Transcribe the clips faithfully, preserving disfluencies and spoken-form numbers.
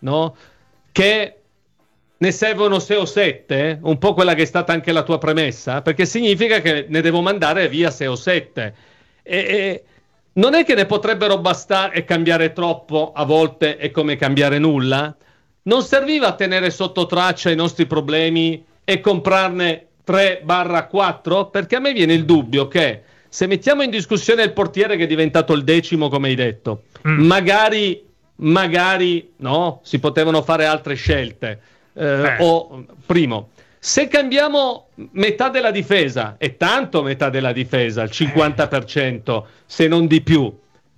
no? Che ne servono sei o sette, un po' quella che è stata anche la tua premessa, perché significa che ne devo mandare via sei o sette. E, e non è che ne potrebbero bastare e cambiare troppo, a volte è come cambiare nulla. Non serviva tenere sotto traccia i nostri problemi e comprarne tre quattro? Perché a me viene il dubbio che se mettiamo in discussione il portiere che è diventato il decimo, come hai detto, mm. magari, magari no, si potevano fare altre scelte. Eh, eh. O primo, se cambiamo metà della difesa, è tanto metà della difesa, il cinquanta per cento, se non di più.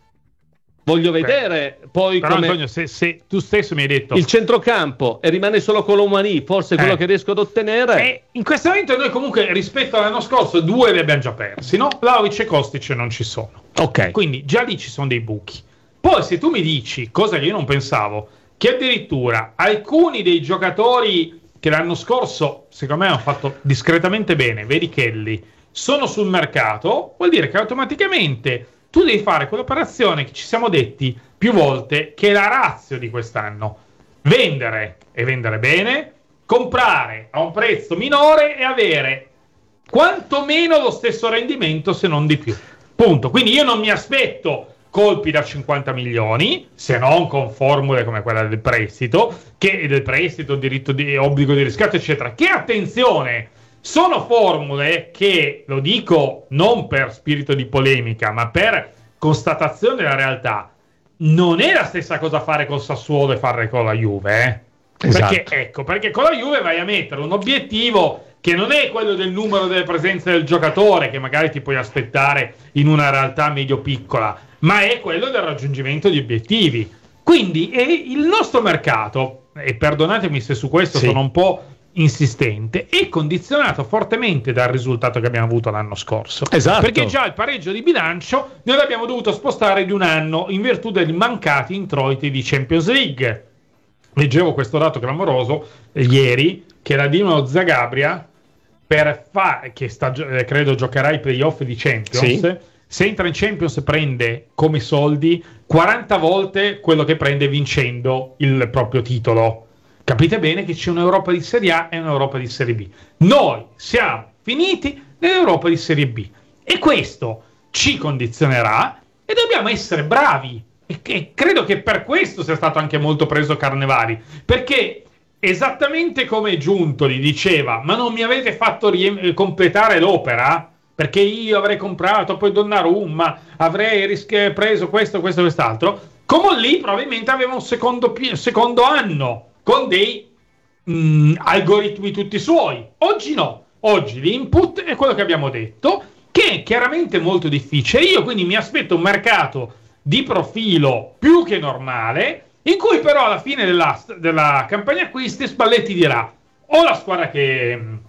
Voglio vedere Beh, poi però come... Antonio, se, se tu stesso mi hai detto il centrocampo e rimane solo Colomani, forse è quello eh. che riesco ad ottenere. E in questo momento noi comunque rispetto all'anno scorso due li abbiamo già persi, no? Vlahovic e Kostic non ci sono. Ok. Quindi già lì ci sono dei buchi. Poi se tu mi dici, cosa che io non pensavo, che addirittura alcuni dei giocatori che l'anno scorso secondo me hanno fatto discretamente bene, vedi Kelly, sono sul mercato, vuol dire che automaticamente tu devi fare quell'operazione che ci siamo detti più volte, che è la ratio di quest'anno: vendere e vendere bene, comprare a un prezzo minore e avere quantomeno lo stesso rendimento, se non di più. Punto. Quindi io non mi aspetto colpi da cinquanta milioni, se non con formule come quella del prestito, che del prestito, diritto di obbligo di riscatto, eccetera. Che attenzione, sono formule che, lo dico non per spirito di polemica, ma per constatazione della realtà, non è la stessa cosa fare col Sassuolo e fare con la Juve, eh? Esatto. Perché, ecco, perché con la Juve vai a mettere un obiettivo che non è quello del numero delle presenze del giocatore, che magari ti puoi aspettare in una realtà medio-piccola, ma è quello del raggiungimento di obiettivi. Quindi è il nostro mercato, e perdonatemi se su questo sì. sono un po' insistente, è condizionato fortemente dal risultato che abbiamo avuto l'anno scorso. Esatto. Perché già il pareggio di bilancio noi l'abbiamo dovuto spostare di un anno in virtù dei mancati introiti di Champions League. Leggevo questo dato clamoroso eh, ieri, che la Dinamo Zagabria, per fa- che sta, eh, credo giocherà i playoff di Champions, sì. se entra in Champions prende come soldi quaranta volte quello che prende vincendo il proprio titolo. Capite bene che c'è un'Europa di Serie A e un'Europa di Serie B. Noi siamo finiti nell'Europa di Serie B e questo ci condizionerà e dobbiamo essere bravi. E che credo che per questo sia stato anche molto preso Carnevali, perché esattamente come Giuntoli diceva: ma non mi avete fatto rie- completare l'opera? Perché io avrei comprato poi Donnarumma, avrei ris- preso questo, questo, quest'altro. Come lì probabilmente aveva un secondo, pi- secondo anno con dei mh, algoritmi tutti suoi. Oggi no, oggi l'input è quello che abbiamo detto, che è chiaramente molto difficile. Io quindi mi aspetto un mercato di profilo più che normale, in cui però alla fine della, della campagna acquisti Spalletti dirà: ho la squadra che mh,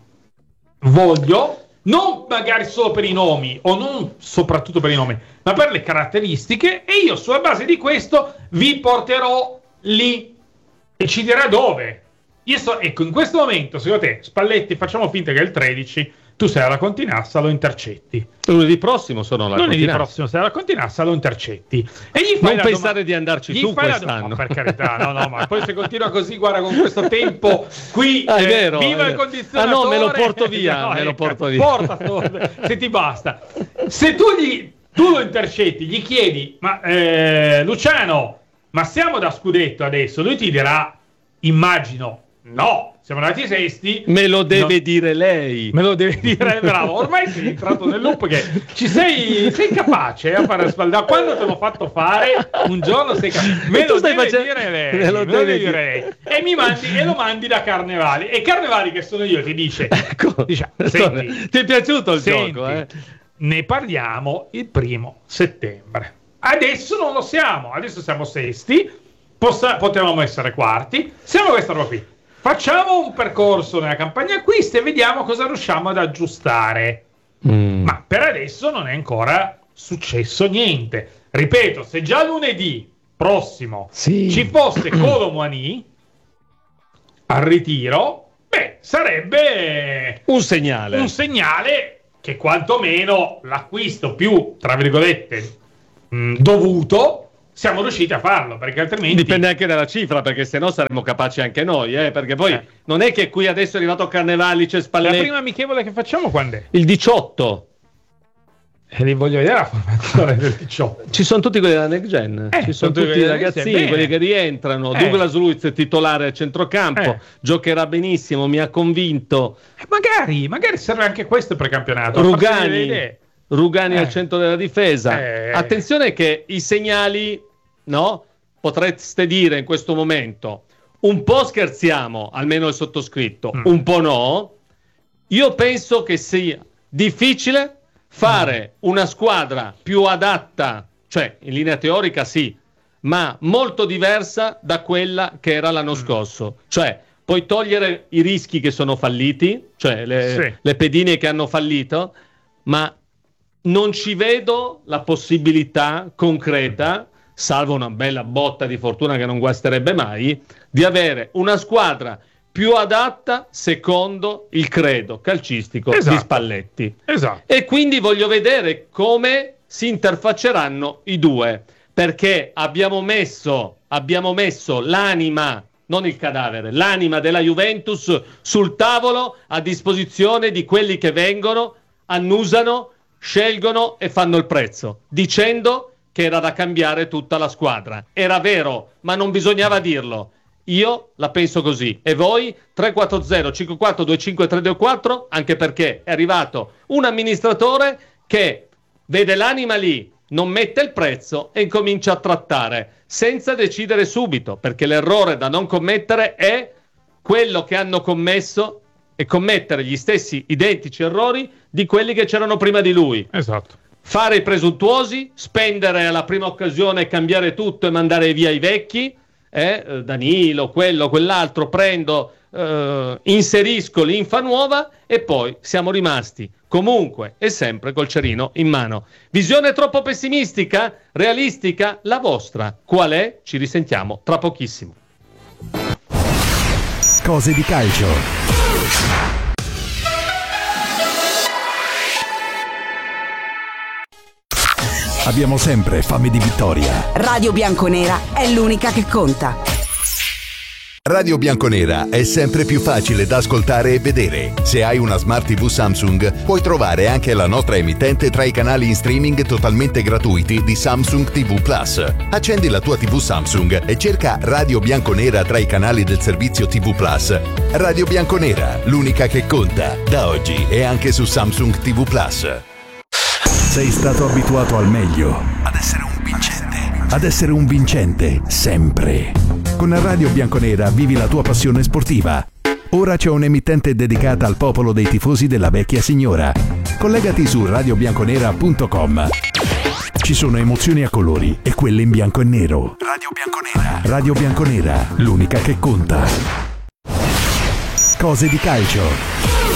voglio, non magari solo per i nomi, o non soprattutto per i nomi, ma per le caratteristiche, e io sulla base di questo vi porterò lì. E ci dirà dove. Io so, ecco, in questo momento, secondo te, Spalletti, facciamo finta che è il tredici, tu sei alla Continassa, lo intercetti. Lunedì prossimo sono alla Lunedì Continassa. prossimo sei alla Continassa, lo intercetti. E gli fai non pensare doma- di andarci gli tu quest'anno. Do- no, per carità, no, no, ma poi se continua così, guarda, con questo tempo qui, ah, è eh, vero, viva è il vero. condizionatore. Ah no, me lo porto via, no, me lo ecco, porto via. Porta, se ti basta. Se tu, gli, tu lo intercetti, gli chiedi: ma eh, Luciano, ma siamo da scudetto adesso? Lui ti dirà, immagino, no, siamo andati sesti. Me lo deve no, dire lei. Me lo deve dire, bravo. Ormai sei entrato nel loop che ci sei, sei capace a fare spaldare. Quando te l'ho fatto fare, un giorno sei capace. Me lo deve facendo... dire lei. Me lo, me lo deve dire lei. E mi mandi e lo mandi da Carnevali. E Carnevali, che sono io, ti dice: ecco, dice, senti, ti è piaciuto il senti, gioco? Eh? Ne parliamo il primo settembre. Adesso non lo siamo. Adesso siamo sesti. Possa, potevamo essere quarti. Siamo questa roba qui. Facciamo un percorso nella campagna acquisti e vediamo cosa riusciamo ad aggiustare. Mm. Ma per adesso non è ancora successo niente. Ripeto, se già lunedì prossimo sì. ci fosse Kolo Muani al ritiro, beh, sarebbe un segnale. Un segnale che quantomeno l'acquisto più, tra virgolette, mh, dovuto siamo riusciti a farlo, perché altrimenti... Dipende anche dalla cifra, perché se no saremmo capaci anche noi, eh? Perché poi eh. non è che qui adesso è arrivato Carnevalice, Spalletti... La prima amichevole che facciamo quando è? Il diciotto. E li voglio vedere la formazione del diciotto. Ci sono tutti quelli della Next Gen, eh, ci sono tutti i ragazzini, quelli che rientrano. eh. Douglas Luiz titolare a centrocampo, eh. giocherà benissimo, mi ha convinto. Eh, magari, magari serve anche questo precampionato. Rugani, Rugani eh. al centro della difesa. Eh. Attenzione che i segnali, no? Potreste dire in questo momento, un po' scherziamo, almeno il sottoscritto, mm. un po' no. Io penso che sia difficile fare una squadra più adatta, cioè in linea teorica sì, ma molto diversa da quella che era l'anno scorso. Cioè, puoi togliere i rischi che sono falliti, cioè le, sì. le pedine che hanno fallito, ma non ci vedo la possibilità concreta, salvo una bella botta di fortuna che non guasterebbe mai, di avere una squadra più adatta secondo il credo calcistico esatto. di Spalletti. Esatto. E quindi voglio vedere come si interfacceranno i due, perché abbiamo messo, abbiamo messo l'anima, non il cadavere, l'anima della Juventus sul tavolo a disposizione di quelli che vengono, annusano, scelgono e fanno il prezzo, dicendo che era da cambiare tutta la squadra. Era vero, ma non bisognava dirlo. Io la penso così. E voi? tre quattro zero cinque quattro due cinque tre due quattro, anche perché è arrivato un amministratore che vede l'anima lì, non mette il prezzo e incomincia a trattare senza decidere subito, perché l'errore da non commettere è quello che hanno commesso e commettere gli stessi identici errori di quelli che c'erano prima di lui. Esatto. Fare i presuntuosi, spendere alla prima occasione, cambiare tutto e mandare via i vecchi. Eh, Danilo, quello, quell'altro, prendo, eh, inserisco l'infa nuova e poi siamo rimasti comunque e sempre col cerino in mano. Visione troppo pessimistica? Realistica? La vostra qual è? Ci risentiamo tra pochissimo. Cose di calcio. Abbiamo sempre fame di vittoria. Radio Bianconera è l'unica che conta. Radio Bianconera è sempre più facile da ascoltare e vedere. Se hai una Smart tivù Samsung, puoi trovare anche la nostra emittente tra i canali in streaming totalmente gratuiti di Samsung ti vu Plus. Accendi la tua tivù Samsung e cerca Radio Bianconera tra i canali del servizio ti vu Plus. Radio Bianconera, l'unica che conta, da oggi e anche su Samsung ti vu Plus. Sei stato abituato al meglio, ad essere un vincente, ad essere un vincente, sempre. Con Radio Bianconera vivi la tua passione sportiva. Ora c'è un'emittente dedicata al popolo dei tifosi della vecchia signora. Collegati su radio bianconera punto com. Ci sono emozioni a colori e quelle in bianco e nero. Radio Bianconera. Radio Bianconera, l'unica che conta. Cose di calcio.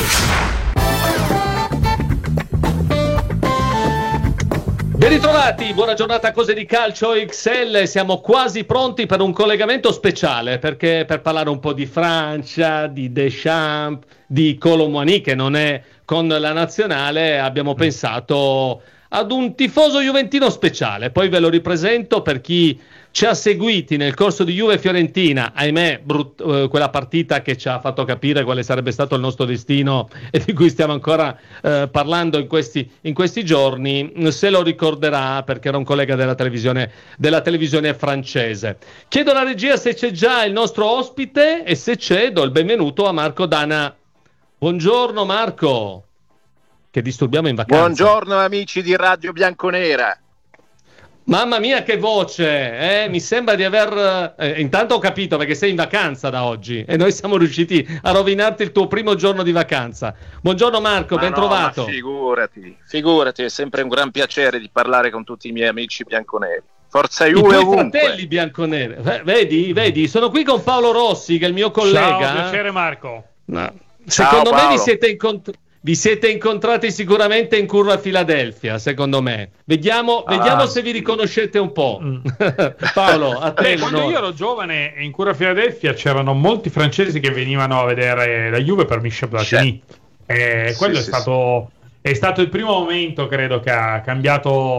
Ben ritrovati, buona giornata a Cose di Calcio X L, siamo quasi pronti per un collegamento speciale, perché per parlare un po' di Francia, di Deschamps, di Kolo Muani che non è con la nazionale, abbiamo pensato ad un tifoso juventino speciale, poi ve lo ripresento per chi ci ha seguiti nel corso di Juve-Fiorentina, ahimè brut- eh, quella partita che ci ha fatto capire quale sarebbe stato il nostro destino e di cui stiamo ancora eh, parlando in questi, in questi giorni, se lo ricorderà perché era un collega della televisione, della televisione francese. Chiedo alla regia se c'è già il nostro ospite e se c'è do il benvenuto a Marco Dana. Buongiorno Marco, che disturbiamo in vacanza. Buongiorno amici di Radio Bianconera. Mamma mia che voce, eh? Mi sembra di aver... Eh, intanto ho capito perché sei in vacanza da oggi e noi siamo riusciti a rovinarti il tuo primo giorno di vacanza. Buongiorno Marco, ben no, trovato. Figurati, figurati, è sempre un gran piacere di parlare con tutti i miei amici bianconeri. Forza Juve ovunque. I tuoi fratelli bianconeri, vedi, vedi, sono qui con Paolo Rossi che è il mio collega. Ciao, piacere Marco. No. Secondo Ciao, me Paolo. vi siete incontrati. Vi siete incontrati sicuramente in curva a Filadelfia, secondo me. Vediamo, ah, vediamo se vi riconoscete un po'. Mm. Paolo, a te. Beh, quando io ero giovane in curva a Filadelfia c'erano molti francesi che venivano a vedere la Juve per Michel Platini. E quello sì, è, sì, stato, sì. è stato il primo momento, credo, che ha cambiato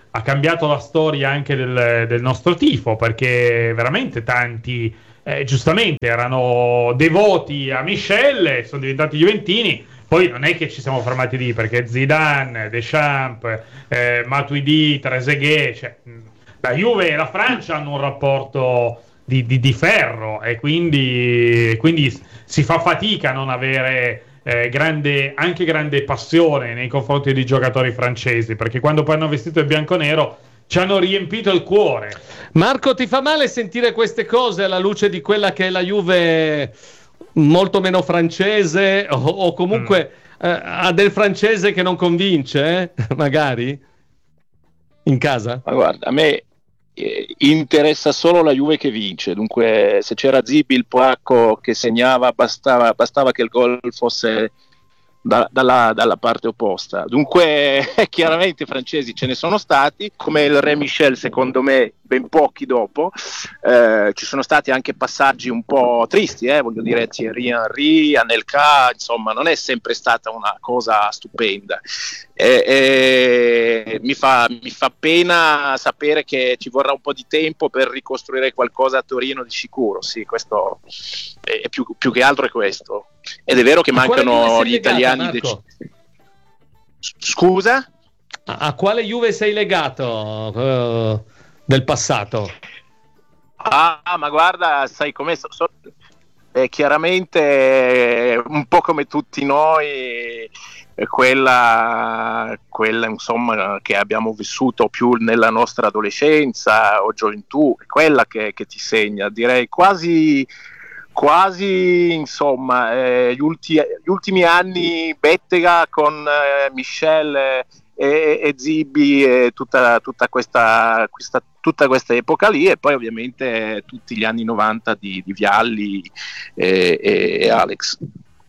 ha cambiato la storia anche del, del nostro tifo, perché veramente tanti eh, giustamente erano devoti a Michel, sono diventati juventini. Poi non è che ci siamo fermati lì, perché Zidane, Deschamps, eh, Matuidi, Trezeguet, cioè, la Juve e la Francia hanno un rapporto di, di, di ferro, e quindi, quindi si fa fatica a non avere eh, grande, anche grande passione nei confronti dei giocatori francesi, perché quando poi hanno vestito il bianconero ci hanno riempito il cuore. Marco, ti fa male sentire queste cose alla luce di quella che è la Juve molto meno francese, o, o comunque mm. eh, ha del francese che non convince, eh? Magari in casa? Ma guarda, a me eh, interessa solo la Juve che vince, dunque se c'era Zibi, il polacco, che segnava, bastava, bastava che il gol fosse da, dalla, dalla parte opposta. Dunque chiaramente francesi ce ne sono stati, come il Re Michel secondo me ben pochi dopo. Eh, ci sono stati anche passaggi un po' tristi, eh, voglio dire Thierry Henry, Anelka, insomma non è sempre stata una cosa stupenda. Eh, eh, mi, fa, mi fa pena sapere che ci vorrà un po' di tempo per ricostruire qualcosa a Torino di sicuro, sì, questo è, è più, più che altro è questo. Ed è vero che a mancano gli legata, italiani dec- Scusa? A, a quale Juve sei legato uh, del passato? Ah, ma guarda, sai com'è? So, so, eh, chiaramente eh, un po' come tutti noi, eh, quella, quella insomma che abbiamo vissuto più nella nostra adolescenza o gioventù, è quella che, che ti segna, direi quasi quasi insomma eh, gli, ulti- gli ultimi anni Bettega con eh, Michel eh, e, e Zibi e tutta, tutta, questa, questa, tutta questa epoca lì, e poi ovviamente tutti gli anni novanta di, di Vialli e, e, e Alex.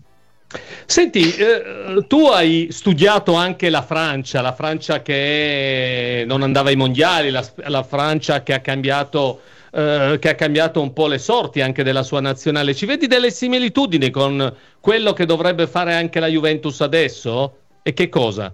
Senti, eh, tu hai studiato anche la Francia, la Francia che non andava ai mondiali, la, la Francia che ha cambiato Uh, che ha cambiato un po' le sorti anche della sua nazionale. Ci vedi delle similitudini con quello che dovrebbe fare anche la Juventus adesso? E che cosa?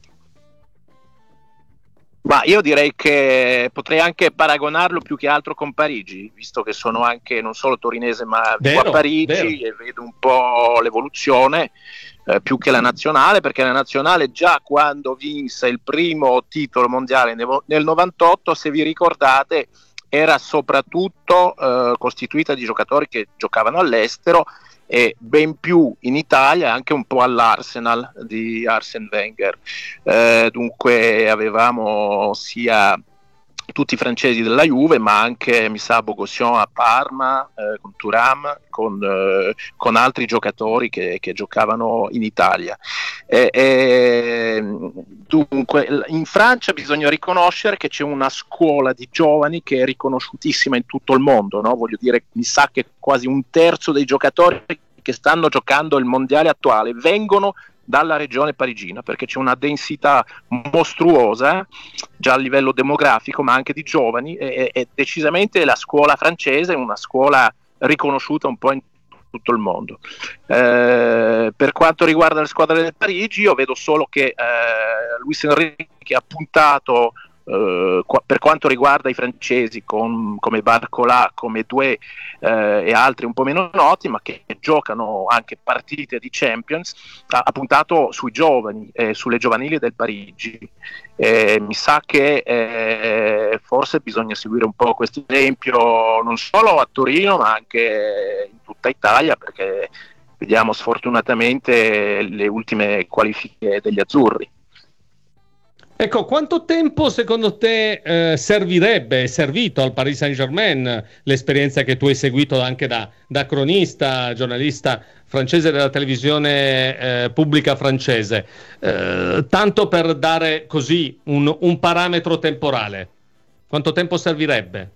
Ma io direi che potrei anche paragonarlo più che altro con Parigi, visto che sono anche non solo torinese ma vivo a Parigi, vero. E vedo un po' l'evoluzione eh, più che la nazionale, perché la nazionale già quando vinse il primo titolo mondiale nel novantotto, se vi ricordate, era soprattutto eh, costituita di giocatori che giocavano all'estero, e ben più in Italia, anche un po' all'Arsenal di Arsene Wenger. Eh, dunque avevamo sia tutti i francesi della Juve, ma anche mi sa Bogossian a Parma, eh, con Thuram, con, eh, con altri giocatori che, che giocavano in Italia. E, e, dunque in Francia bisogna riconoscere che c'è una scuola di giovani che è riconosciutissima in tutto il mondo, no? Voglio dire, mi sa che quasi un terzo dei giocatori che stanno giocando il mondiale attuale vengono dalla regione parigina, perché c'è una densità mostruosa già a livello demografico, ma anche di giovani, e, e decisamente la scuola francese è una scuola riconosciuta un po' in tutto il mondo. Eh, per quanto riguarda le squadre del Parigi, io vedo solo che eh, Luis Enrique ha puntato Uh, qua, per quanto riguarda i francesi con, come Barcola, come Doué eh, e altri un po' meno noti, ma che giocano anche partite di Champions, ha, ha puntato sui giovani, eh, sulle giovanili del Parigi. Eh, mi sa che eh, forse bisogna seguire un po' questo esempio non solo a Torino ma anche in tutta Italia, perché vediamo sfortunatamente le ultime qualifiche degli azzurri. Ecco, quanto tempo secondo te eh, servirebbe, è servito al Paris Saint-Germain l'esperienza che tu hai seguito anche da, da cronista, giornalista francese della televisione eh, pubblica francese, eh, tanto per dare così un, un parametro temporale? Quanto tempo servirebbe?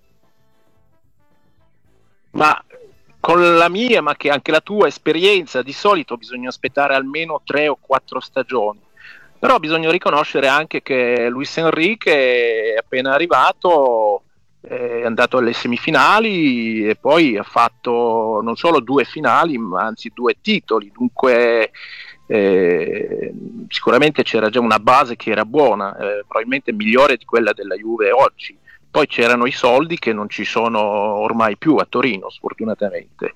Ma con la mia, ma che anche la tua esperienza, di solito bisogna aspettare almeno tre o quattro stagioni. Però bisogna riconoscere anche che Luis Enrique è appena arrivato, è andato alle semifinali e poi ha fatto non solo due finali, ma anzi due titoli. Dunque Eh, sicuramente c'era già una base che era buona, eh, probabilmente migliore di quella della Juve oggi. Poi c'erano i soldi che non ci sono ormai più a Torino, sfortunatamente.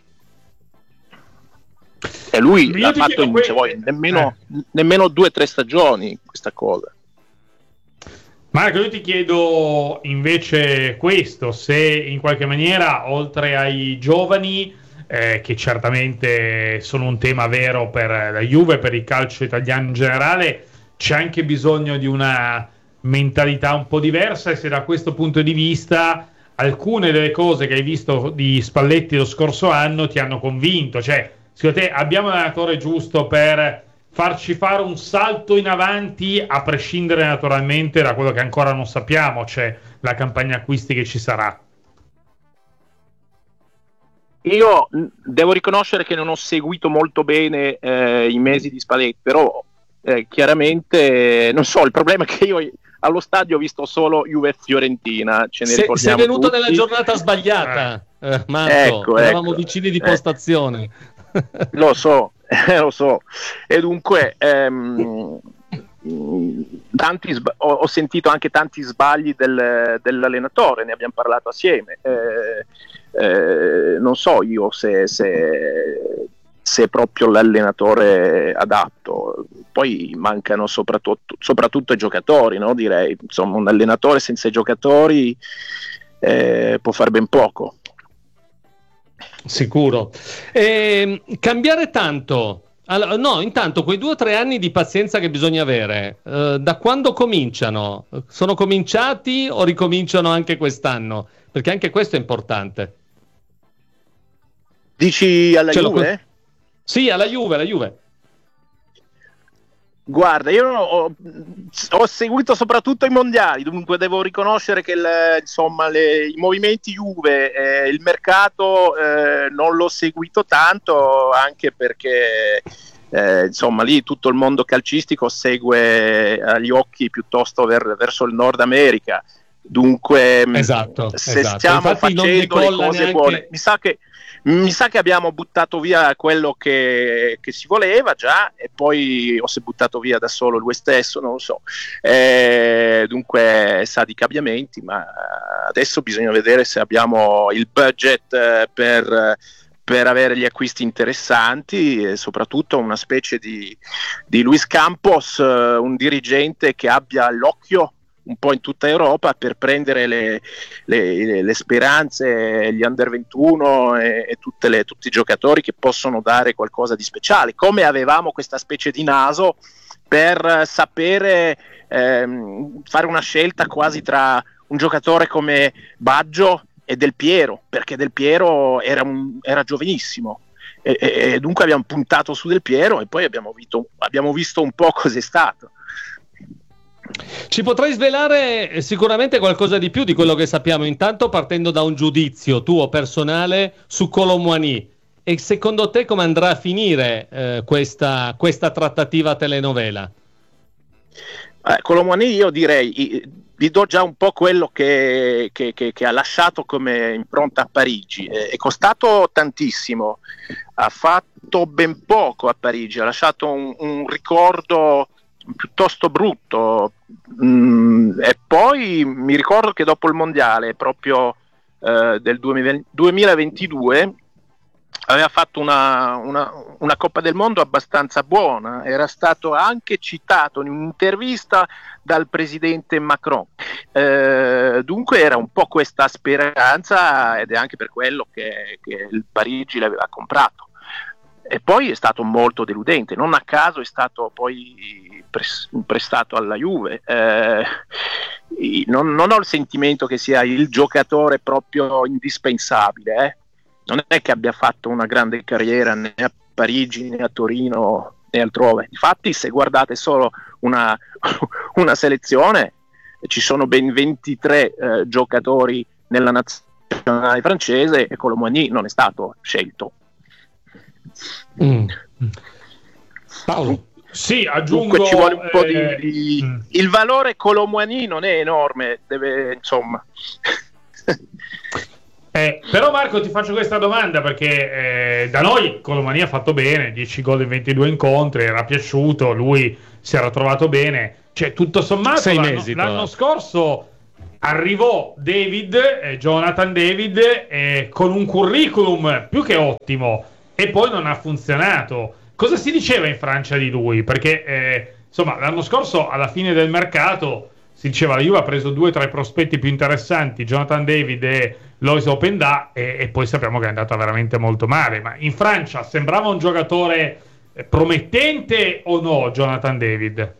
E lui l'ha fatto in, se vuoi, nemmeno, eh. nemmeno due o tre stagioni questa cosa. Marco, io ti chiedo invece questo, se in qualche maniera, oltre ai giovani, eh, che certamente sono un tema vero per la Juve, per il calcio italiano in generale, c'è anche bisogno di una mentalità un po' diversa, e se da questo punto di vista alcune delle cose che hai visto di Spalletti lo scorso anno ti hanno convinto. Cioè, secondo te abbiamo l'allenatore giusto per farci fare un salto in avanti, a prescindere naturalmente da quello che ancora non sappiamo, cioè la campagna acquisti che ci sarà? Io devo riconoscere che non ho seguito molto bene eh, i mesi di Spalletti, però eh, chiaramente non so, il problema è che io allo stadio ho visto solo Juve Fiorentina, ce ne Se, sei venuto tutti. nella giornata sbagliata, eh, Marco, ecco, eravamo ecco, vicini di postazione. Eh, lo so, eh, lo so, e dunque ehm, tanti sb- ho, ho sentito anche tanti sbagli del, dell'allenatore, ne abbiamo parlato assieme. Eh, eh, non so io se, se, se è proprio l'allenatore adatto. Poi mancano soprattutto, soprattutto i giocatori, no? Direi, insomma, un allenatore senza i giocatori eh, può fare ben poco. Sicuro. E, cambiare tanto. Allora, no, intanto quei due o tre anni di pazienza che bisogna avere, eh, da quando cominciano? Sono cominciati o ricominciano anche quest'anno? Perché anche questo è importante. Dici alla Ce Juve? Lo... Sì, alla Juve, alla Juve. Guarda, io ho, ho seguito soprattutto i mondiali, dunque devo riconoscere che il, insomma, le, i movimenti Juve, eh, il mercato eh, non l'ho seguito tanto, anche perché eh, insomma lì tutto il mondo calcistico segue agli occhi piuttosto ver, verso il Nord America. Dunque, esatto, se esatto. stiamo Infatti facendo le cose neanche... buone, mi sa che mi sa che abbiamo buttato via quello che, che si voleva già, e poi o si è buttato via da solo lui stesso, non lo so. Eh, dunque sa di cambiamenti, ma adesso bisogna vedere se abbiamo il budget per, per avere gli acquisti interessanti, e soprattutto una specie di, di Luis Campos, un dirigente che abbia l'occhio un po' in tutta Europa per prendere le, le, le speranze, gli under ventuno e, e tutte le, tutti i giocatori che possono dare qualcosa di speciale, come avevamo questa specie di naso per sapere ehm, fare una scelta quasi tra un giocatore come Baggio e Del Piero, perché Del Piero era, un, era giovanissimo. E, e, e dunque abbiamo puntato su Del Piero, e poi abbiamo visto, abbiamo visto un po' cos'è stato. Ci potrai svelare sicuramente qualcosa di più di quello che sappiamo, intanto partendo da un giudizio tuo personale su Kolo Muani, e secondo te come andrà a finire eh, questa, questa trattativa telenovela? Eh, Kolo Muani, io direi, vi do già un po' quello che, che, che, che ha lasciato come impronta a Parigi. Eh, è costato tantissimo, ha fatto ben poco a Parigi, ha lasciato un, un ricordo piuttosto brutto, mm, e poi mi ricordo che dopo il mondiale proprio eh, del duemilaventidue aveva fatto una, una, una Coppa del Mondo abbastanza buona, era stato anche citato in un'intervista dal presidente Macron, eh, dunque era un po' questa speranza, ed è anche per quello che, che il Parigi l'aveva comprato. E poi è stato molto deludente, non a caso è stato poi pres- prestato alla Juve. Eh, non, non ho il sentimento che sia il giocatore proprio indispensabile, eh. Non è che abbia fatto una grande carriera né a Parigi né a Torino né altrove. Infatti, se guardate solo una, una selezione, ci sono ben ventitré eh, giocatori nella nazionale francese, e Kolo Muani non è stato scelto. Mm. Paolo? Sì, aggiungo. Dunque ci vuole un po' eh, di, di mm. il valore Kolo Muani non è enorme, deve, insomma. Eh, però Marco ti faccio questa domanda perché eh, da noi Colomani ha fatto bene, dieci gol in ventidue incontri, era piaciuto, lui si era trovato bene, cioè tutto sommato Sei l'anno, mesi, l'anno scorso arrivò David, eh, Jonathan David, eh, con un curriculum più che ottimo e poi non ha funzionato. Cosa si diceva in Francia di lui? Perché eh, insomma l'anno scorso alla fine del mercato si diceva la Juve ha preso due tra i prospetti più interessanti, Jonathan David e Lois Openda, e, e poi sappiamo che è andata veramente molto male. Ma in Francia sembrava un giocatore promettente o no Jonathan David?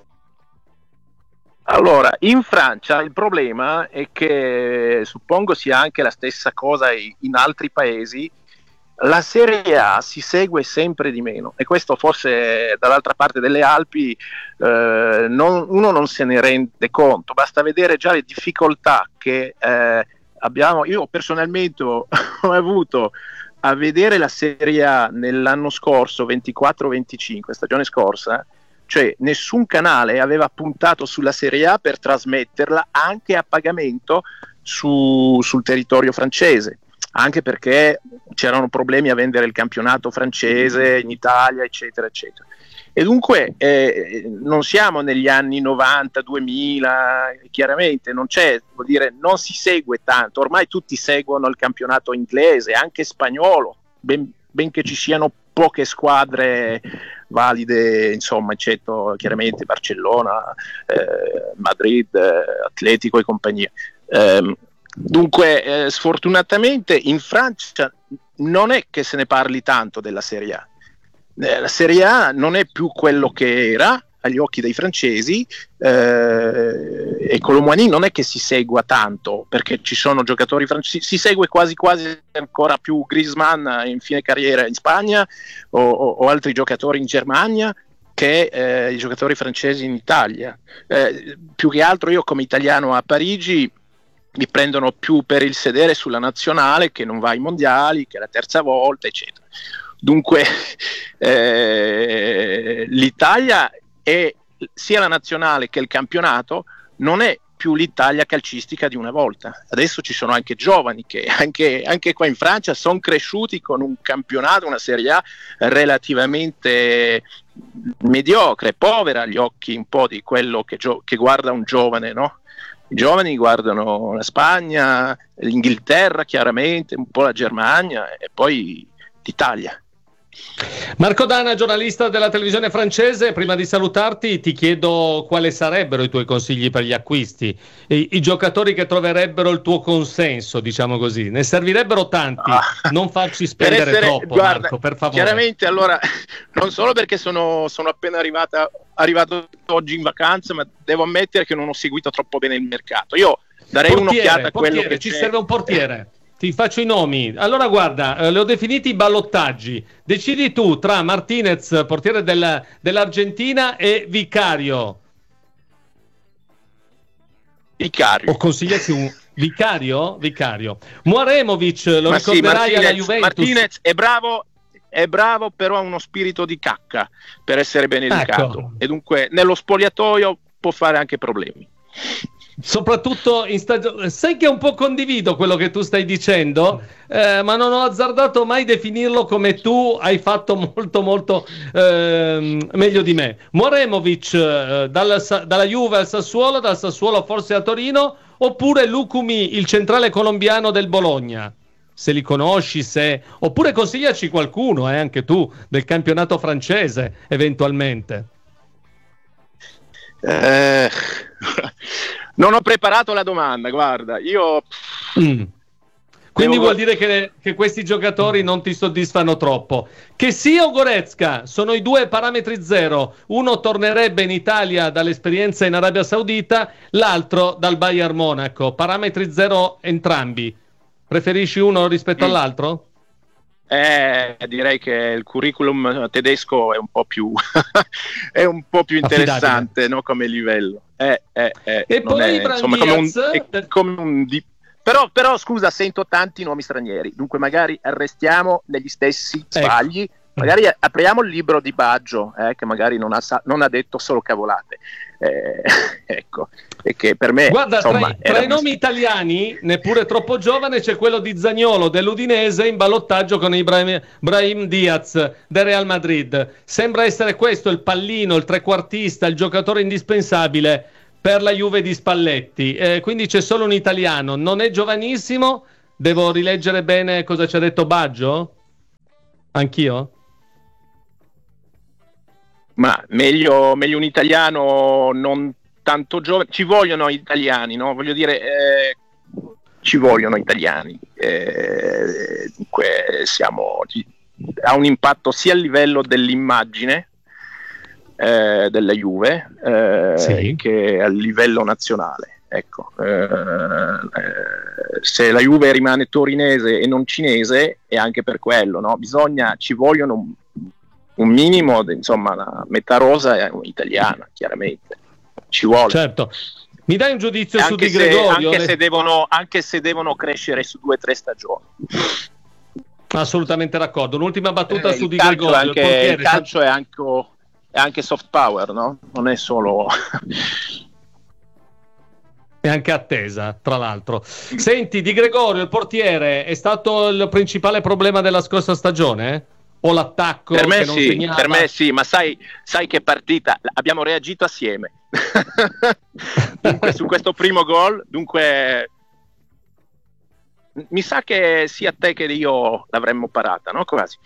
Allora, in Francia il problema è che, suppongo sia anche la stessa cosa in altri paesi, la Serie A si segue sempre di meno e questo forse dall'altra parte delle Alpi eh, non, uno non se ne rende conto, basta vedere già le difficoltà che eh, abbiamo. Io personalmente ho avuto a vedere la Serie A nell'anno scorso, ventiquattro venticinque, stagione scorsa, cioè nessun canale aveva puntato sulla Serie A per trasmetterla anche a pagamento su, sul territorio francese, anche perché c'erano problemi a vendere il campionato francese in Italia, eccetera, eccetera. E dunque eh, non siamo negli anni novanta, duemila, chiaramente non c'è, vuol dire, non si segue tanto, ormai tutti seguono il campionato inglese, anche spagnolo, ben, benché ci siano poche squadre valide, insomma, eccetto chiaramente Barcellona, eh, Madrid, eh, Atletico e compagnia. Eh, dunque, eh, sfortunatamente in Francia non è che se ne parli tanto della Serie A. Eh, la Serie A non è più quello che era agli occhi dei francesi, eh, e Colomani non è che si segua tanto perché ci sono giocatori francesi, si segue quasi quasi ancora più Griezmann in fine carriera in Spagna o, o, o altri giocatori in Germania che eh, i giocatori francesi in Italia. Eh, più che altro io come italiano a Parigi mi prendono più per il sedere sulla nazionale che non va ai mondiali, che è la terza volta, eccetera. Dunque eh, l'Italia è sia la nazionale che il campionato non è più l'Italia calcistica di una volta. Adesso ci sono anche giovani che anche, anche qua in Francia sono cresciuti con un campionato, una Serie A relativamente mediocre, povera agli occhi un po' di quello che, gio- che guarda un giovane, no? I giovani guardano la Spagna, l'Inghilterra chiaramente, un po' la Germania e poi l'Italia. Marco Dana, giornalista della televisione francese, prima di salutarti ti chiedo quali sarebbero i tuoi consigli per gli acquisti, i, i giocatori che troverebbero il tuo consenso, diciamo così. Ne servirebbero tanti, ah, non farci spendere essere, troppo, guarda, Marco, per favore. Chiaramente, allora, non solo perché sono, sono appena arrivata, arrivato oggi in vacanza, ma devo ammettere che non ho seguito troppo bene il mercato. Io darei portiere, un'occhiata a quello portiere, che ci c'è. serve un portiere. Ti faccio i nomi. Allora guarda, eh, li ho definiti i ballottaggi. Decidi tu tra Martinez, portiere del, dell'Argentina, e Vicario. Vicario. O consigliassi un Vicario? Vicario. Muaremovic, lo Ma ricorderai sì, alla Juventus. Martinez è bravo, è bravo, però ha uno spirito di cacca, per essere ben educato. Ecco. E dunque nello spogliatoio può fare anche problemi. Soprattutto in stagione, sai che un po' condivido quello che tu stai dicendo, eh, ma non ho azzardato mai definirlo come tu hai fatto molto molto eh, meglio di me. Muaremovic eh, dalla, dalla Juve al Sassuolo, dal Sassuolo forse a Torino, oppure Lucumi, il centrale colombiano del Bologna, se li conosci, se oppure consigliaci qualcuno, eh, anche tu, del campionato francese eventualmente. Eh... Non ho preparato la domanda, guarda, io... Mm. Quindi vuol dire che, che questi giocatori non ti soddisfano troppo. Che sia o Goretzka sono i due parametri zero. Uno tornerebbe in Italia dall'esperienza in Arabia Saudita, l'altro dal Bayern Monaco. Parametri zero entrambi. Preferisci uno rispetto mm. all'altro? Eh, direi che il curriculum tedesco è un po' più è un po' più interessante, no, come livello. Eh, eh, eh, e poi è, insomma, come un, è come un di... però, però scusa, sento tanti nomi stranieri, dunque magari arrestiamo negli stessi sbagli, ecco. Magari apriamo il libro di Baggio, eh, che magari non ha, non ha detto solo cavolate. eh, ecco, e che per me guarda, insomma, tra, i, tra i nomi italiani neppure troppo giovane c'è quello di Zaniolo dell'Udinese in ballottaggio con Ibrahim, Brahim Diaz del Real Madrid. Sembra essere questo il pallino, il trequartista, il giocatore indispensabile per la Juve di Spalletti, eh, quindi c'è solo un italiano, non è giovanissimo. Devo rileggere bene cosa ci ha detto Baggio? Anch'io? Ma meglio, meglio un italiano non tanto giovane. Ci vogliono italiani, no? Voglio dire, eh, ci vogliono italiani. Eh, dunque siamo, ha un impatto sia a livello dell'immagine eh, della Juve eh, sì. che a livello nazionale. Ecco, eh, eh, se la Juve rimane torinese e non cinese è anche per quello, no? Bisogna, ci vogliono un, un minimo, insomma, la metà rosa è italiana, chiaramente. Ci vuole. Certo. Mi dai un giudizio anche su Di se, Gregorio? Anche, le... se devono, anche se devono crescere su due o tre stagioni. Assolutamente d'accordo. Un'ultima battuta Eh, su Di calcio Gregorio. È anche, il, portiere, il calcio è anche, è anche soft power, no? Non è solo... E anche attesa, tra l'altro. Senti, Di Gregorio, il portiere, è stato il principale problema della scorsa stagione? O l'attacco per me che non sì, segnava? Per me sì, ma sai, sai che partita? Abbiamo reagito assieme. Dunque, su questo primo gol, dunque mi sa che sia te che io l'avremmo parata, no? Quasi.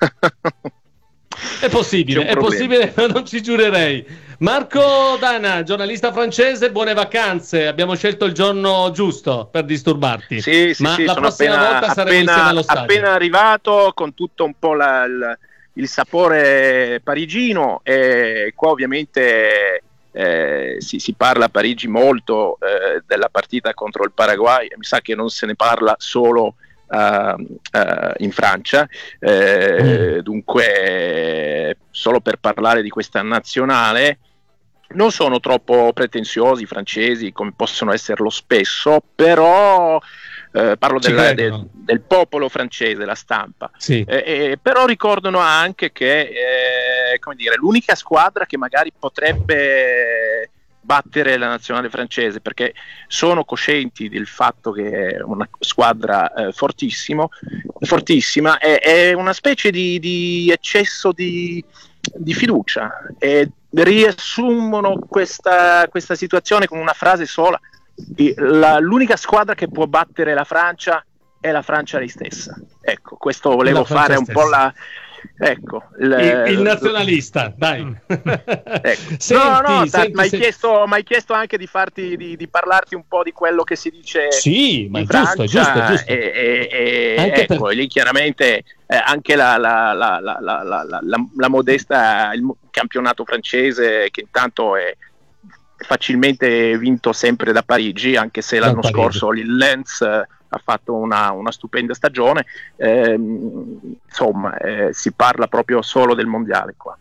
È possibile, è possibile, non ci giurerei. Marco Dana, giornalista francese, buone vacanze. Abbiamo scelto il giorno giusto per disturbarti. Sì, sì, ma sì, la sono prossima appena, volta saremo appena, insieme allo stadio. Appena arrivato con tutto un po' la, il, il sapore parigino, e qua ovviamente eh, si, si parla a Parigi molto eh, della partita contro il Paraguay, mi sa che non se ne parla solo Uh, uh, in Francia, eh, mm. dunque solo per parlare di questa nazionale, non sono troppo pretenziosi i francesi come possono esserlo spesso, però eh, parlo del, del, del popolo francese, la stampa, sì. eh, eh, però ricordano anche che eh, come dire, l'unica squadra che magari potrebbe battere la nazionale francese, perché sono coscienti del fatto che è una squadra eh, fortissimo, fortissima, è, è una specie di, di eccesso di, di fiducia, e riassumono questa, questa situazione con una frase sola: la, l'unica squadra che può battere la Francia è la Francia lei stessa. Ecco, questo volevo fare un stessa. po' la... Ecco, il, il nazionalista, dai. Ecco. Senti, no, no, senti, mi hai senti. chiesto, m'hai chiesto anche di farti, di, di parlarti un po' di quello che si dice. Sì, ma è Francia, giusto, è giusto, è giusto. E, e, e ecco, per... lì chiaramente eh, anche la, la, la, la, la, la, la, la modesta, il campionato francese, che intanto è facilmente vinto sempre da Parigi, anche se l'anno da scorso il Lens ha fatto una, una stupenda stagione, eh, insomma eh, si parla proprio solo del mondiale qua.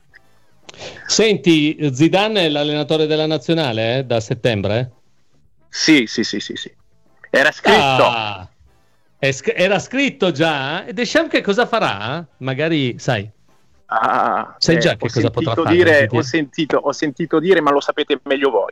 Senti, Zidane è l'allenatore della nazionale eh, da settembre? Sì, sì, sì, sì, sì. Era scritto. Ah, sc- era scritto già? E Deschamps che cosa farà? Magari, sai. Ah, Sai già eh, che cosa potrà fare? Dire, ho, sentito, ho sentito dire, ma lo sapete meglio voi.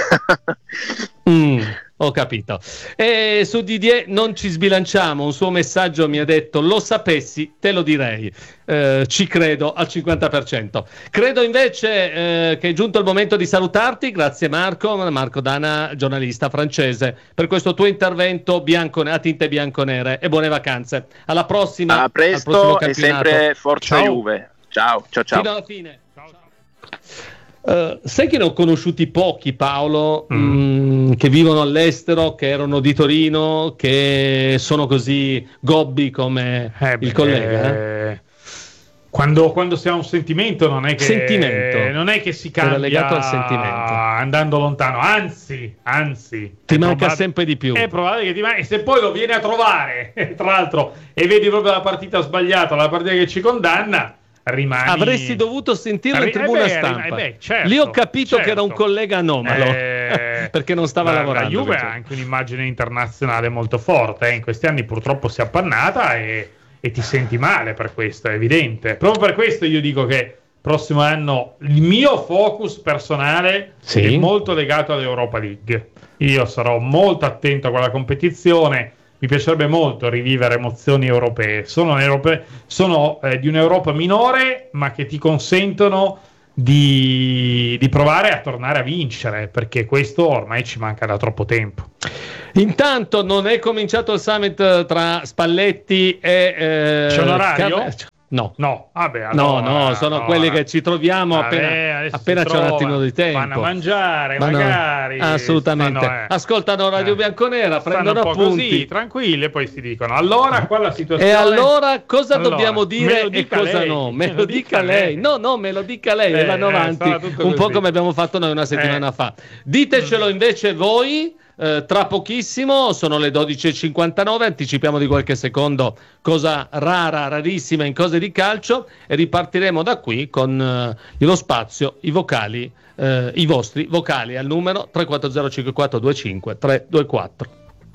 mm, ho capito. E su Didier non ci sbilanciamo. Un suo messaggio mi ha detto: lo sapessi, te lo direi. Eh, ci credo al cinquanta per cento. Credo invece eh, che è giunto il momento di salutarti. Grazie Marco, Marco Dana, giornalista francese, per questo tuo intervento bianco, a tinte bianconere, e buone vacanze. Alla prossima. A presto e sempre forza ciao. Juve. Ciao, ciao, ciao. Fino alla fine. Ciao, ciao. Uh, sai che ne ho conosciuti pochi, Paolo, mm. mh, che vivono all'estero, che erano di Torino, che sono così gobbi come eh, il collega. Eh? Quando, quando si ha un sentimento non è che, sentimento. Non è che si cambia legato al sentimento. Andando lontano, anzi, anzi ti manca probab- sempre di più. È probabile che ti manchi, e se poi lo vieni a trovare, tra l'altro, e vedi proprio la partita sbagliata, la partita che ci condanna, rimani... Avresti dovuto sentirlo in tribuna eh beh, stampa. Eh beh, certo, Lì ho capito certo. che era un collega anomalo, eh, perché non stava la, lavorando. La Juve ha anche un'immagine internazionale molto forte, eh. In questi anni purtroppo si è appannata e, e ti senti male per questo, è evidente. Proprio per questo io dico che prossimo anno il mio focus personale sì. è molto legato all'Europa League. Io sarò molto attento a quella competizione. Mi piacerebbe molto rivivere emozioni europee. Sono, europee, sono eh, di un'Europa minore, ma che ti consentono di, di provare a tornare a vincere, perché questo ormai ci manca da troppo tempo. Intanto non è cominciato il summit tra Spalletti e... Eh, C'è un orario? Car- No, no, vabbè, allora, no, no, sono no, quelli che ci troviamo vabbè, appena, appena c'è un attimo di tempo. Vanno a mangiare, Vanno, magari. assolutamente. Stanno, eh, Ascoltano Radio eh, Bianconera, prendono un po' appunti. Così, tranquilli, e poi si dicono. Allora, qua la situazione. E allora cosa allora, dobbiamo dire e cosa lei, no? Me lo dica lei. No, no, me lo dica lei. Eh, e vanno eh, avanti un così. po' come abbiamo fatto noi una settimana Eh. fa. Ditecelo invece voi. Eh, tra pochissimo, sono le dodici e cinquantanove, anticipiamo di qualche secondo cosa rara, rarissima in cose di calcio e ripartiremo da qui con eh, lo spazio, i vocali, eh, i vostri vocali al numero tre quattro zero cinque quattro due cinque tre due quattro.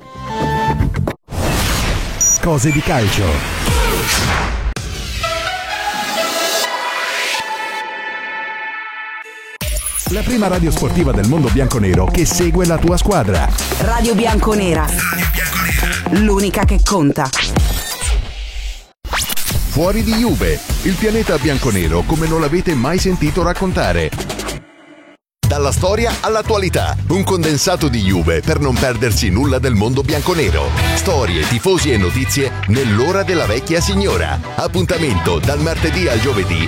Cose di calcio. La prima radio sportiva del mondo bianconero che segue la tua squadra. Radio Bianconera. L'unica che conta. Fuori di Juve, il pianeta bianconero come non l'avete mai sentito raccontare. Dalla storia all'attualità, un condensato di Juve per non perdersi nulla del mondo bianconero. Storie, tifosi e notizie nell'ora della vecchia signora. Appuntamento dal martedì al giovedì.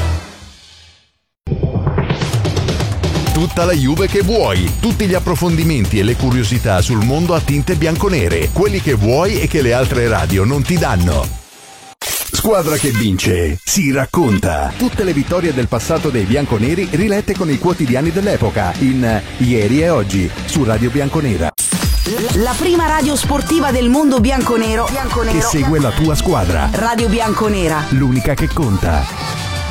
Tutta la Juve che vuoi, tutti gli approfondimenti e le curiosità sul mondo a tinte bianconere, quelli che vuoi e che le altre radio non ti danno. Squadra che vince, si racconta. Tutte le vittorie del passato dei bianconeri rilette con i quotidiani dell'epoca in Ieri e Oggi su Radio Bianconera. La prima radio sportiva del mondo bianconero, bianconero che segue la tua squadra. Radio Bianconera, l'unica che conta.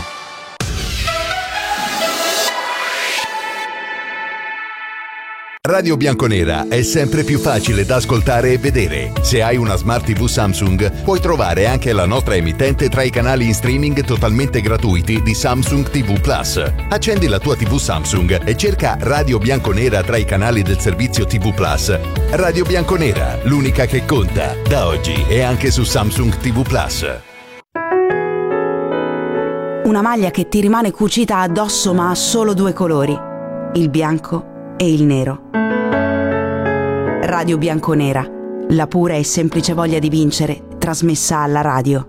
Radio Bianconera è sempre più facile da ascoltare e vedere. Se hai una Smart tivù Samsung, puoi trovare anche la nostra emittente tra i canali in streaming totalmente gratuiti di Samsung tivù Plus. Accendi la tua tivù Samsung e cerca Radio Bianconera tra i canali del servizio tivù Plus. Radio Bianconera, l'unica che conta, da oggi e anche su Samsung tivù Plus. Una maglia che ti rimane cucita addosso ma ha solo due colori, il bianco e il nero. Radio Bianconera, la pura e semplice voglia di vincere, trasmessa alla radio.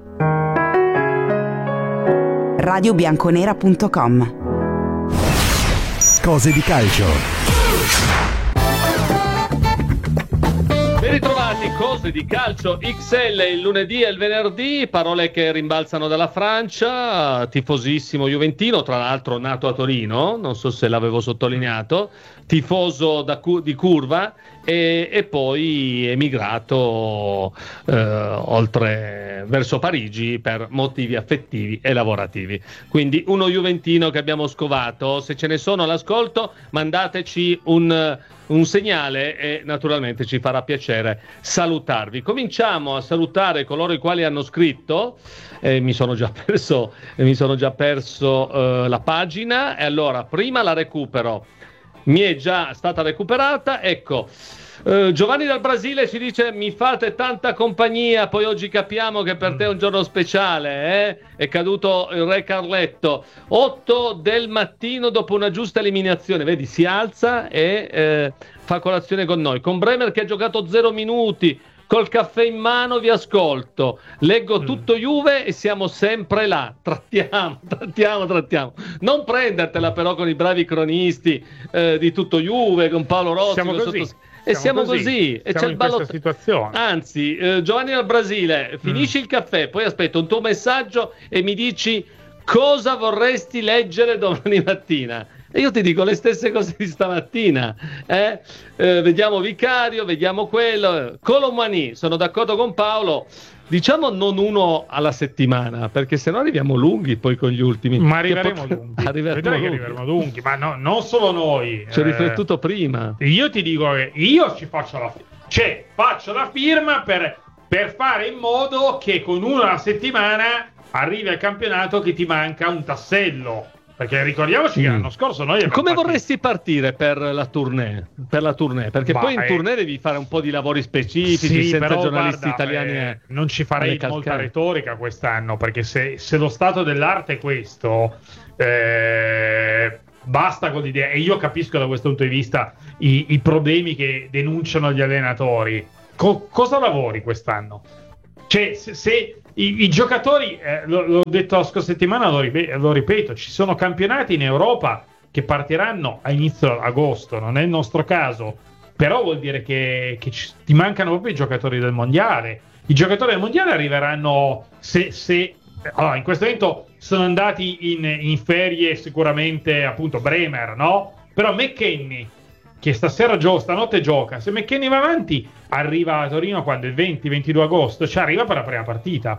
radio bianconera punto com. Cose di calcio. Ben ritrovati, cose di calcio X L il lunedì e il venerdì, parole che rimbalzano dalla Francia, tifosissimo juventino, tra l'altro nato a Torino, non so se l'avevo sottolineato, tifoso da cu- di curva e, e poi emigrato eh, oltre verso Parigi per motivi affettivi e lavorativi. Quindi uno juventino che abbiamo scovato. Se ce ne sono all'ascolto, mandateci un, un segnale e naturalmente ci farà piacere salutarvi. Cominciamo a salutare coloro i quali hanno scritto. Eh, mi sono già perso, eh, mi sono già perso eh, la pagina e allora prima la recupero. Mi è già stata recuperata, ecco. Uh, Giovanni dal Brasile ci dice: mi fate tanta compagnia, poi oggi capiamo che per te è un giorno speciale, eh? È caduto il re Carletto. otto del mattino dopo una giusta eliminazione, vedi, si alza e eh, fa colazione con noi. Con Bremer che ha giocato zero minuti, col caffè in mano vi ascolto, leggo tutto Juve e siamo sempre là, trattiamo, trattiamo, trattiamo. Non prendertela però con i bravi cronisti eh, di tutto Juve, con Paolo Rossi, siamo con così. Sottos- e siamo, siamo così, così. E siamo c'è il ballo. situazione. Anzi, eh, Giovanni dal Brasile, finisci mm. il caffè, poi aspetto un tuo messaggio e mi dici cosa vorresti leggere domani mattina. E io ti dico le stesse cose di stamattina. Eh? Eh, vediamo Vicario, vediamo quello. Colomani, sono d'accordo con Paolo. Diciamo non uno alla settimana, perché sennò arriviamo lunghi poi con gli ultimi. Ma arriveremo pot- lunghi. Arriveremo lunghi. arriveremo lunghi. Ma no, non solo noi. Ci ho eh, riflettuto prima. Io ti dico che io ci faccio la firma. Cioè, faccio la firma per, per fare in modo che con uno alla settimana arrivi al campionato che ti manca un tassello. Perché ricordiamoci che mm. l'anno scorso noi come fatto... vorresti partire per la tournée? Per la tournée? Perché bah, poi in eh... tournée devi fare un po' di lavori specifici, sì, senza però, giornalisti guarda, italiani. Eh, non ci farei molta retorica quest'anno, perché se, se lo stato dell'arte è questo, eh, basta con l'idea. E io capisco da questo punto di vista i, i problemi che denunciano gli allenatori. Co- cosa lavori quest'anno? Cioè, se, se i, i giocatori, eh, l- l'ho detto la scorsa settimana, lo, rip- lo ripeto, ci sono campionati in Europa che partiranno a inizio agosto, non è il nostro caso, però vuol dire che, che ci, ti mancano proprio i giocatori del mondiale. I giocatori del mondiale arriveranno se, se allora, in questo momento sono andati in, in ferie sicuramente appunto Bremer, no? Però McKennie, che stasera gioca, stanotte gioca, se McKennie va avanti arriva a Torino quando è il venti ventidue agosto, cioè arriva per la prima partita,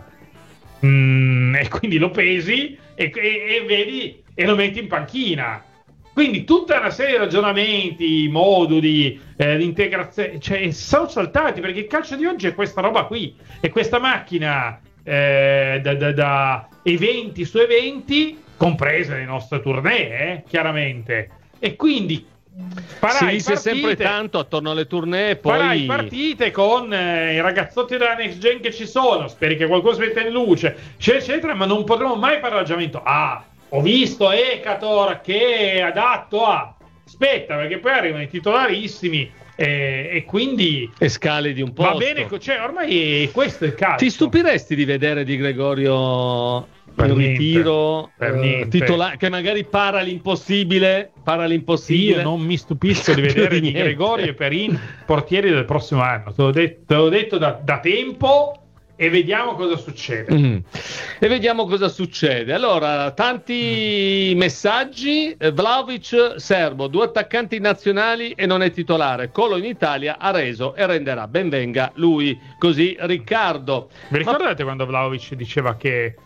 mm, e quindi lo pesi e, e, e vedi e lo metti in panchina, quindi tutta una serie di ragionamenti, moduli, eh, l'integrazione, cioè sono saltati, perché il calcio di oggi è questa roba qui, è questa macchina eh, da, da, da eventi su eventi, comprese le nostre tournée, eh, chiaramente, e quindi si dice sempre tanto attorno alle tournée, poi farai partite con eh, i ragazzotti della Next Gen che ci sono, speri che qualcuno si metta in luce, eccetera, eccetera, ma non potremo mai fare ragionamento. Ah, ho visto Ekator che è adatto a... Aspetta, perché poi arrivano i titolarissimi e, e quindi... E scali di un po'. Va bene, cioè ormai questo è il calcio. Ti stupiresti di vedere Di Gregorio... per in niente, ritiro per uh, titola- che magari para l'impossibile para l'impossibile io non mi stupisco di vedere Di Gregorio e Perin portieri del prossimo anno, te l'ho detto, te l'ho detto da, da tempo, e vediamo cosa succede. Mm. E vediamo cosa succede. Allora, tanti mm. messaggi. Vlahovic serbo, due attaccanti nazionali e non è titolare. Colo in Italia ha reso e renderà. Benvenga lui. Così Riccardo. Vi ricordate Ma... quando Vlahovic diceva che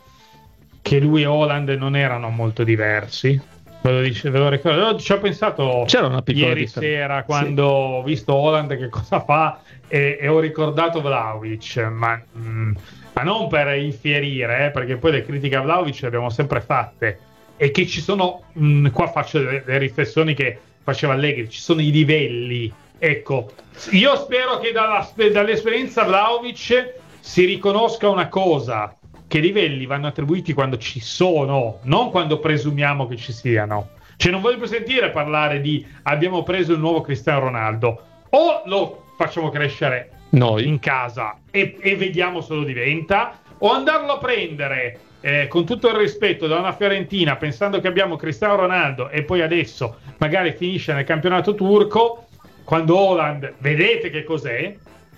che lui e Haaland non erano molto diversi? Ve lo, dice, ve lo ricordo? Ci ho pensato C'era una ieri differenza. Sera quando sì. ho visto Haaland che cosa fa e, e ho ricordato Vlahovic, ma, mh, ma non per infierire, eh, perché poi le critiche a Vlahovic le abbiamo sempre fatte, e che ci sono, mh, qua faccio le, le riflessioni che faceva Allegri, ci sono i livelli, ecco, io spero che dalla, dall'esperienza Vlahovic si riconosca una cosa, che i livelli vanno attribuiti quando ci sono, non quando presumiamo che ci siano. Cioè non voglio più sentire parlare di abbiamo preso il nuovo Cristiano Ronaldo, o lo facciamo crescere noi in casa e, e vediamo se lo diventa, o andarlo a prendere eh, con tutto il rispetto da una Fiorentina pensando che abbiamo Cristiano Ronaldo e poi adesso magari finisce nel campionato turco, quando Haaland vedete che cos'è.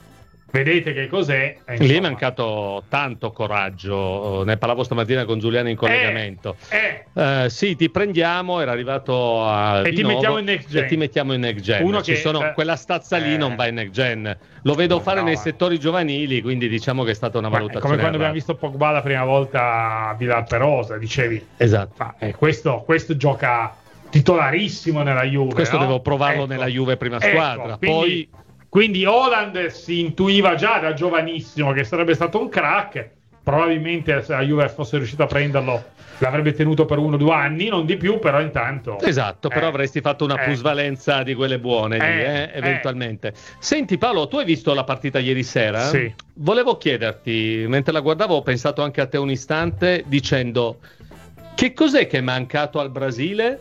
Vedete che cos'è? Eh, Lì è mancato tanto coraggio. Ne parlavo stamattina con Giuliano in collegamento. Eh, eh. Uh, sì, ti prendiamo. Era arrivato a e ti mettiamo in next gen. E ti mettiamo in next gen. Uno Ci che, sono, eh, quella stazza lì eh. non va in next gen. Lo vedo fare no, nei settori giovanili, quindi diciamo che è stata una valutazione. Come quando errata. abbiamo visto Pogba la prima volta a Villarperosa, dicevi. Esatto. Ma, eh, questo, questo gioca titolarissimo nella Juve. Questo no? devo provarlo ecco. nella Juve prima ecco, squadra. Quindi, Poi. Quindi Haaland si intuiva già da giovanissimo che sarebbe stato un crack, probabilmente se la Juve fosse riuscita a prenderlo l'avrebbe tenuto per uno o due anni, non di più, però intanto... Esatto, eh, però avresti fatto una eh, plusvalenza di quelle buone, lì, eh, eh, eventualmente. Eh. Senti Paolo, tu hai visto la partita ieri sera? Sì. Volevo chiederti, mentre la guardavo ho pensato anche a te un istante dicendo che cos'è che è mancato al Brasile,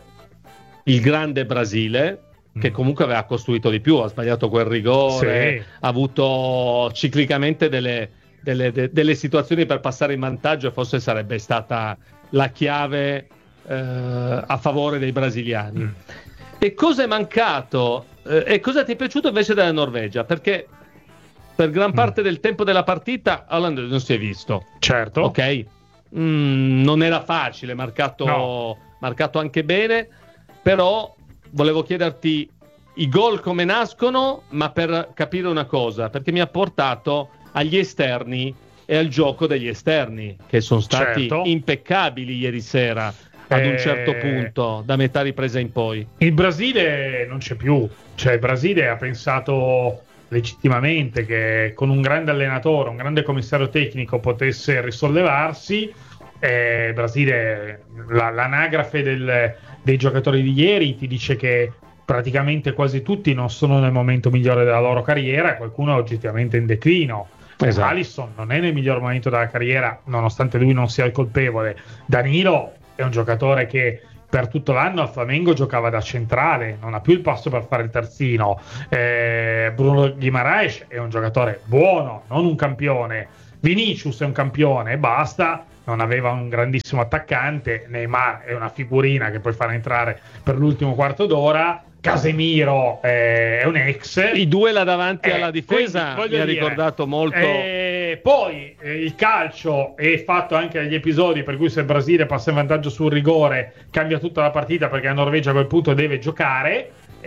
il grande Brasile, che comunque aveva costruito di più, ha sbagliato quel rigore, sì. ha avuto ciclicamente delle, delle, de, delle situazioni per passare in vantaggio e forse sarebbe stata la chiave eh, a favore dei brasiliani. Mm. E cosa è mancato? Eh, e cosa ti è piaciuto invece della Norvegia? Perché per gran parte mm. del tempo della partita Haaland non si è visto. Certo. Ok? Mm, non era facile, marcato, no. marcato anche bene, però... Volevo chiederti i gol come nascono, ma per capire una cosa, perché mi ha portato agli esterni e al gioco degli esterni, che sono stati certo. impeccabili ieri sera ad eh... un certo punto, da metà ripresa in poi. Il Brasile non c'è più, cioè il Brasile ha pensato legittimamente che con un grande allenatore, un grande commissario tecnico potesse risollevarsi. Eh, il Brasile, la, l'anagrafe del, dei giocatori di ieri ti dice che praticamente quasi tutti non sono nel momento migliore della loro carriera, qualcuno è oggettivamente in declino. Esatto. Alisson non è nel miglior momento della carriera, nonostante lui non sia il colpevole. Danilo è un giocatore che per tutto l'anno al Flamengo giocava da centrale, non ha più il passo per fare il terzino. eh, Bruno Guimaraes è un giocatore buono, non un campione. Vinicius è un campione e basta, non aveva un grandissimo attaccante. Neymar è una figurina che puoi fare entrare per l'ultimo quarto d'ora. Casemiro eh, è un ex. I due là davanti eh, alla difesa quindi, mi ha dire, ricordato molto. Eh, poi eh, il calcio è fatto anche dagli episodi per cui se il Brasile passa in vantaggio sul rigore cambia tutta la partita, perché la Norvegia a quel punto deve giocare,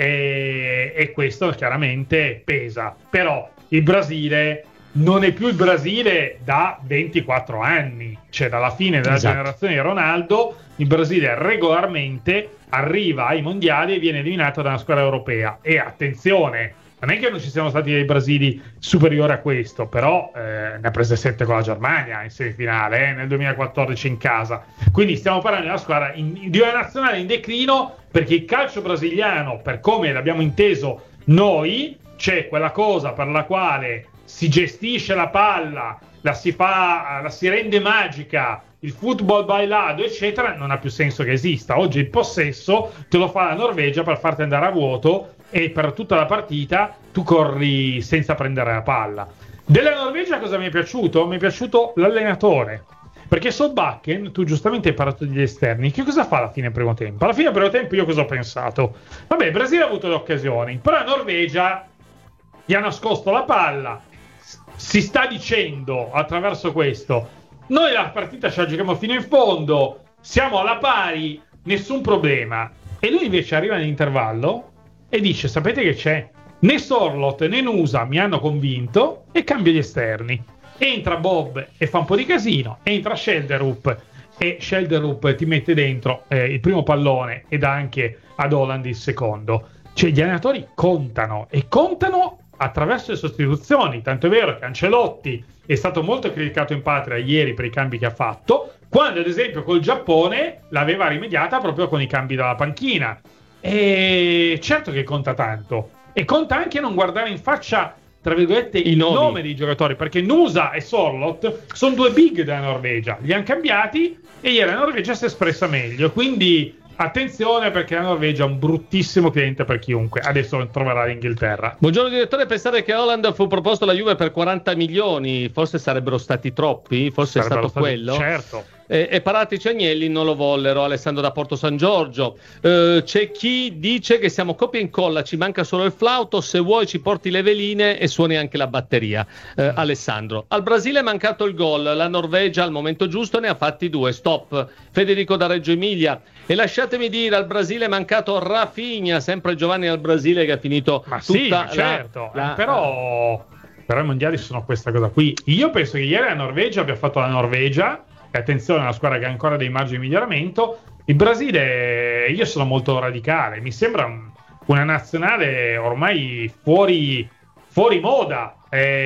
e, e questo chiaramente pesa. Però il Brasile non è più il Brasile da ventiquattro anni, cioè dalla fine della esatto. generazione di Ronaldo. Il Brasile regolarmente arriva ai mondiali e viene eliminato da una squadra europea. E attenzione, non è che non ci siano stati dei Brasili superiori a questo, però eh, ne ha prese sette con la Germania in semifinale, eh, nel duemilaquattordici in casa. Quindi stiamo parlando di una squadra in, di una nazionale in declino, perché il calcio brasiliano, per come l'abbiamo inteso noi, c'è quella cosa per la quale si gestisce la palla, la si fa, la si rende magica, il football bailado eccetera, non ha più senso che esista. Oggi il possesso te lo fa la Norvegia per farti andare a vuoto, e per tutta la partita tu corri senza prendere la palla. Della Norvegia cosa mi è piaciuto? Mi è piaciuto l'allenatore, perché Solbakken, tu giustamente hai parlato degli esterni, che cosa fa alla fine del primo tempo? Alla fine del primo tempo io cosa ho pensato? Vabbè, il Brasile ha avuto le occasioni, però la Norvegia gli ha nascosto la palla. Si sta dicendo attraverso questo: noi la partita ce la giochiamo fino in fondo, siamo alla pari, nessun problema. E lui invece arriva nell'intervallo e dice: sapete che c'è? Né Sorloth né Nusa mi hanno convinto, e cambia gli esterni. Entra Bob e fa un po' di casino, entra Schelderup e Schelderup ti mette dentro eh, il primo pallone e dà anche ad Holland il secondo. Cioè gli allenatori contano, e contano attraverso le sostituzioni. Tanto è vero che Ancelotti è stato molto criticato in patria ieri per i cambi che ha fatto, quando ad esempio col Giappone l'aveva rimediata proprio con i cambi dalla panchina. E certo che conta tanto, e conta anche non guardare in faccia, tra virgolette, il nome dei giocatori, perché Nusa e Sorloth sono due big della Norvegia, li hanno cambiati e ieri la Norvegia si è espressa meglio. Quindi attenzione, perché la Norvegia è un bruttissimo cliente per chiunque. Adesso troverà l'Inghilterra. Buongiorno direttore, pensate che Holland fu proposto alla Juve per quaranta milioni? Forse sarebbero stati troppi? Forse sarebbero è stato stati, quello? Certo. E, e Paratici e Agnelli non lo vollero. Alessandro da Porto San Giorgio. Eh, c'è chi dice che siamo copia e incolla, ci manca solo il flauto, se vuoi ci porti le veline e suoni anche la batteria. Eh, Alessandro. Al Brasile è mancato il gol, la Norvegia al momento giusto ne ha fatti due. Stop. Federico da Reggio Emilia. E lasciatemi dire, al Brasile è mancato Rafinha, sempre Giovanni al Brasile che ha finito ma tutta sì, certo. la, la... però però i mondiali sono questa cosa qui. Io penso che ieri la Norvegia abbia fatto la Norvegia, e attenzione, è una squadra che ha ancora dei margini di miglioramento. Il Brasile, io sono molto radicale, mi sembra un, una nazionale ormai fuori fuori moda,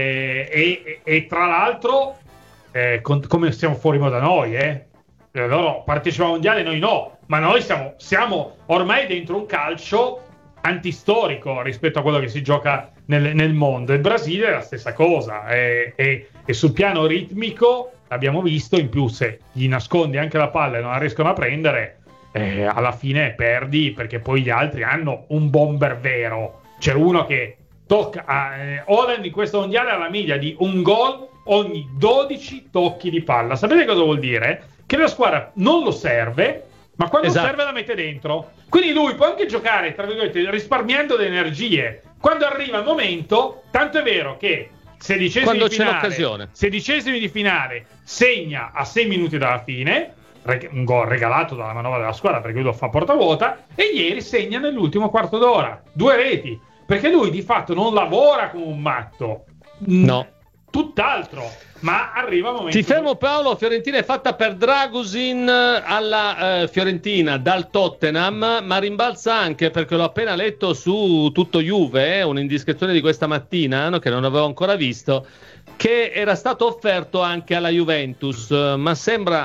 e, e, e tra l'altro eh, con, come siamo fuori moda noi, eh loro partecipano al mondiale, noi no, ma noi siamo, siamo ormai dentro un calcio antistorico rispetto a quello che si gioca nel, nel mondo. Il Brasile è la stessa cosa, e, e, e sul piano ritmico l'abbiamo visto. In più, se gli nascondi anche la palla e non la riescono a prendere, eh, alla fine perdi, perché poi gli altri hanno un bomber vero. C'è uno che tocca eh, Holland in questo mondiale alla miglia di un gol ogni dodici tocchi di palla. Sapete cosa vuol dire? Che la squadra non lo serve, ma quando esatto. serve la mette dentro. Quindi lui può anche giocare, tra virgolette, risparmiando delle energie. Quando arriva il momento, tanto è vero che sedicesimi quando di c'è finale, l'occasione, sedicesimi di finale segna a sei minuti dalla fine, un gol regalato dalla manovra della squadra perché lui lo fa porta vuota, e ieri segna nell'ultimo quarto d'ora due reti, perché lui di fatto non lavora come un matto, no, tutt'altro. Ma arriva il momento. Ti fermo, Paolo. Fiorentina è fatta per Dragusin alla eh, Fiorentina dal Tottenham, ma rimbalza anche, perché l'ho appena letto su Tutto Juve, eh, un'indiscrezione di questa mattina, no, che non avevo ancora visto, che era stato offerto anche alla Juventus, ma sembra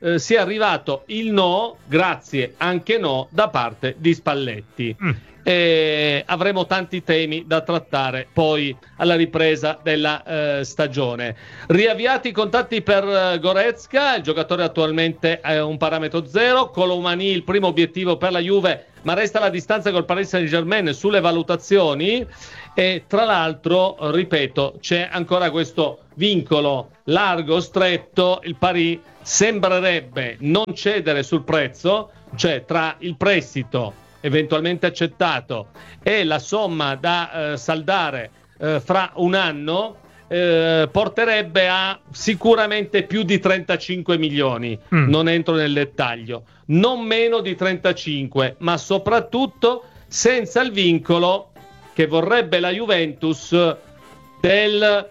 eh, sia arrivato il no, grazie anche no, da parte di Spalletti. Mm. E avremo tanti temi da trattare poi alla ripresa della eh, stagione. Riavviati i contatti per uh, Goretzka, il giocatore attualmente è un parametro zero. Colomani il primo obiettivo per la Juve, ma resta la distanza col Paris Saint-Germain sulle valutazioni. E tra l'altro, ripeto, c'è ancora questo vincolo largo, stretto. Il Paris sembrerebbe non cedere sul prezzo, cioè tra il prestito eventualmente accettato e la somma da eh, saldare eh, fra un anno, eh, porterebbe a sicuramente più di trentacinque milioni. Mm. Non entro nel dettaglio, non meno di trentacinque, ma soprattutto senza il vincolo che vorrebbe la Juventus del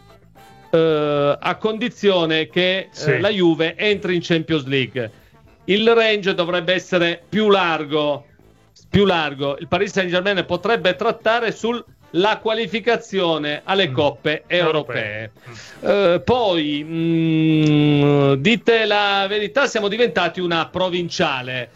eh, a condizione che sì. eh, la Juve entri in Champions League. Il range dovrebbe essere più largo più largo. Il Paris Saint-Germain potrebbe trattare sulla qualificazione alle coppe mm. europee. Mm. Uh, poi mm, dite la verità, siamo diventati una provinciale.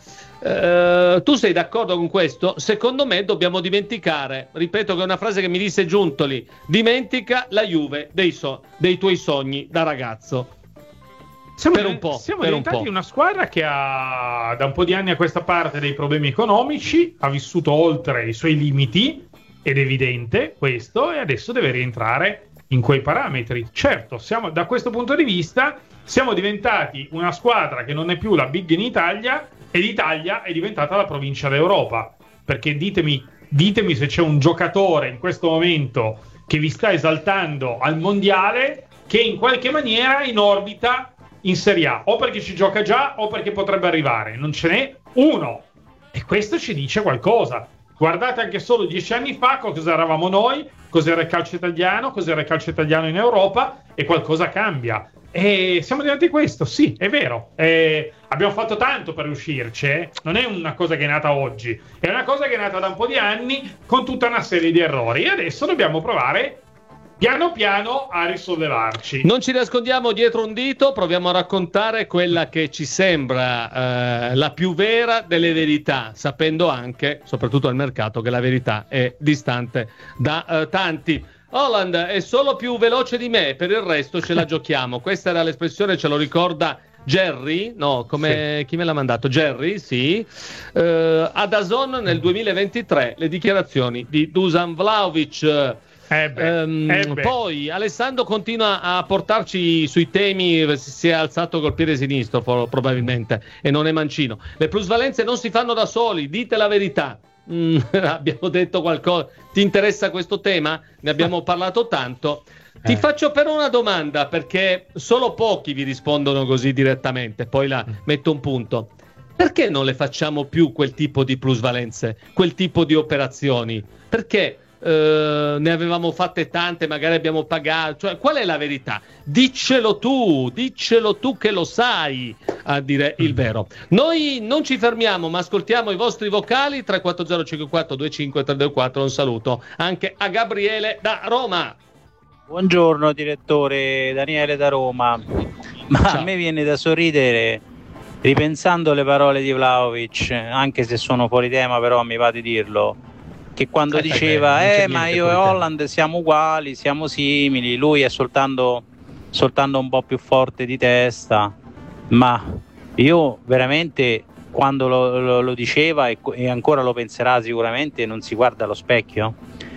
Uh, tu sei d'accordo con questo? Secondo me dobbiamo dimenticare, ripeto che è una frase che mi disse Giuntoli, dimentica la Juve dei, so- dei tuoi sogni da ragazzo. Siamo, per un po', siamo per diventati un po'. una squadra che ha da un po' di anni a questa parte dei problemi economici, ha vissuto oltre i suoi limiti, ed è evidente questo, e adesso deve rientrare in quei parametri. Certo, siamo, da questo punto di vista siamo diventati una squadra che non è più la big in Italia, e l'Italia è diventata la provincia d'Europa, perché ditemi, ditemi se c'è un giocatore in questo momento che vi sta esaltando al mondiale che in qualche maniera è in orbita in Serie A, o perché ci gioca già o perché potrebbe arrivare. Non ce n'è uno, e questo ci dice qualcosa. Guardate anche solo dieci anni fa cosa eravamo noi, cos'era il calcio italiano, cos'era il calcio italiano in Europa, e qualcosa cambia. E siamo diventati questo, sì, è vero. E abbiamo fatto tanto per riuscirci, eh? Non è una cosa che è nata oggi, è una cosa che è nata da un po' di anni con tutta una serie di errori, e adesso dobbiamo provare piano piano a risollevarci. Non ci nascondiamo dietro un dito, proviamo a raccontare quella che ci sembra eh, la più vera delle verità, sapendo anche, soprattutto al mercato, che la verità è distante da eh, tanti. Haaland è solo più veloce di me, per il resto ce la giochiamo. Questa era l'espressione, ce lo ricorda Jerry, no, come sì. Chi me l'ha mandato? Jerry, sì. Uh, a DAZN nel duemilaventitré le dichiarazioni di Dusan Vlahovic. Eh beh, um, eh beh. Poi Alessandro continua a portarci sui temi, si è alzato col piede sinistro probabilmente, e non è mancino. Le plusvalenze non si fanno da soli, dite la verità. Mm, abbiamo detto qualcosa. Ti interessa questo tema? Ne abbiamo parlato tanto. Ti eh. faccio però una domanda, perché solo pochi vi rispondono così direttamente, poi la metto un punto. Perché non le facciamo più quel tipo di plusvalenze, quel tipo di operazioni? Perché Uh, ne avevamo fatte tante, magari abbiamo pagato, cioè qual è la verità? Diccelo tu, diccelo tu che lo sai, a dire il vero. Noi non ci fermiamo, ma ascoltiamo i vostri vocali. Tre quattro zero cinque quattro due cinque tre due quattro. Un saluto anche a Gabriele da Roma. Buongiorno direttore, Daniele da Roma. Ma ciao. A me viene da sorridere ripensando le parole di Vlahovic, anche se sono fuori tema, però mi va di dirlo, che quando eh, diceva beh, eh ma io e Haaland siamo uguali, siamo simili, lui è soltanto, soltanto un po' più forte di testa. Ma io veramente, quando lo, lo, lo diceva, e, e ancora lo penserà sicuramente, non si guarda allo specchio?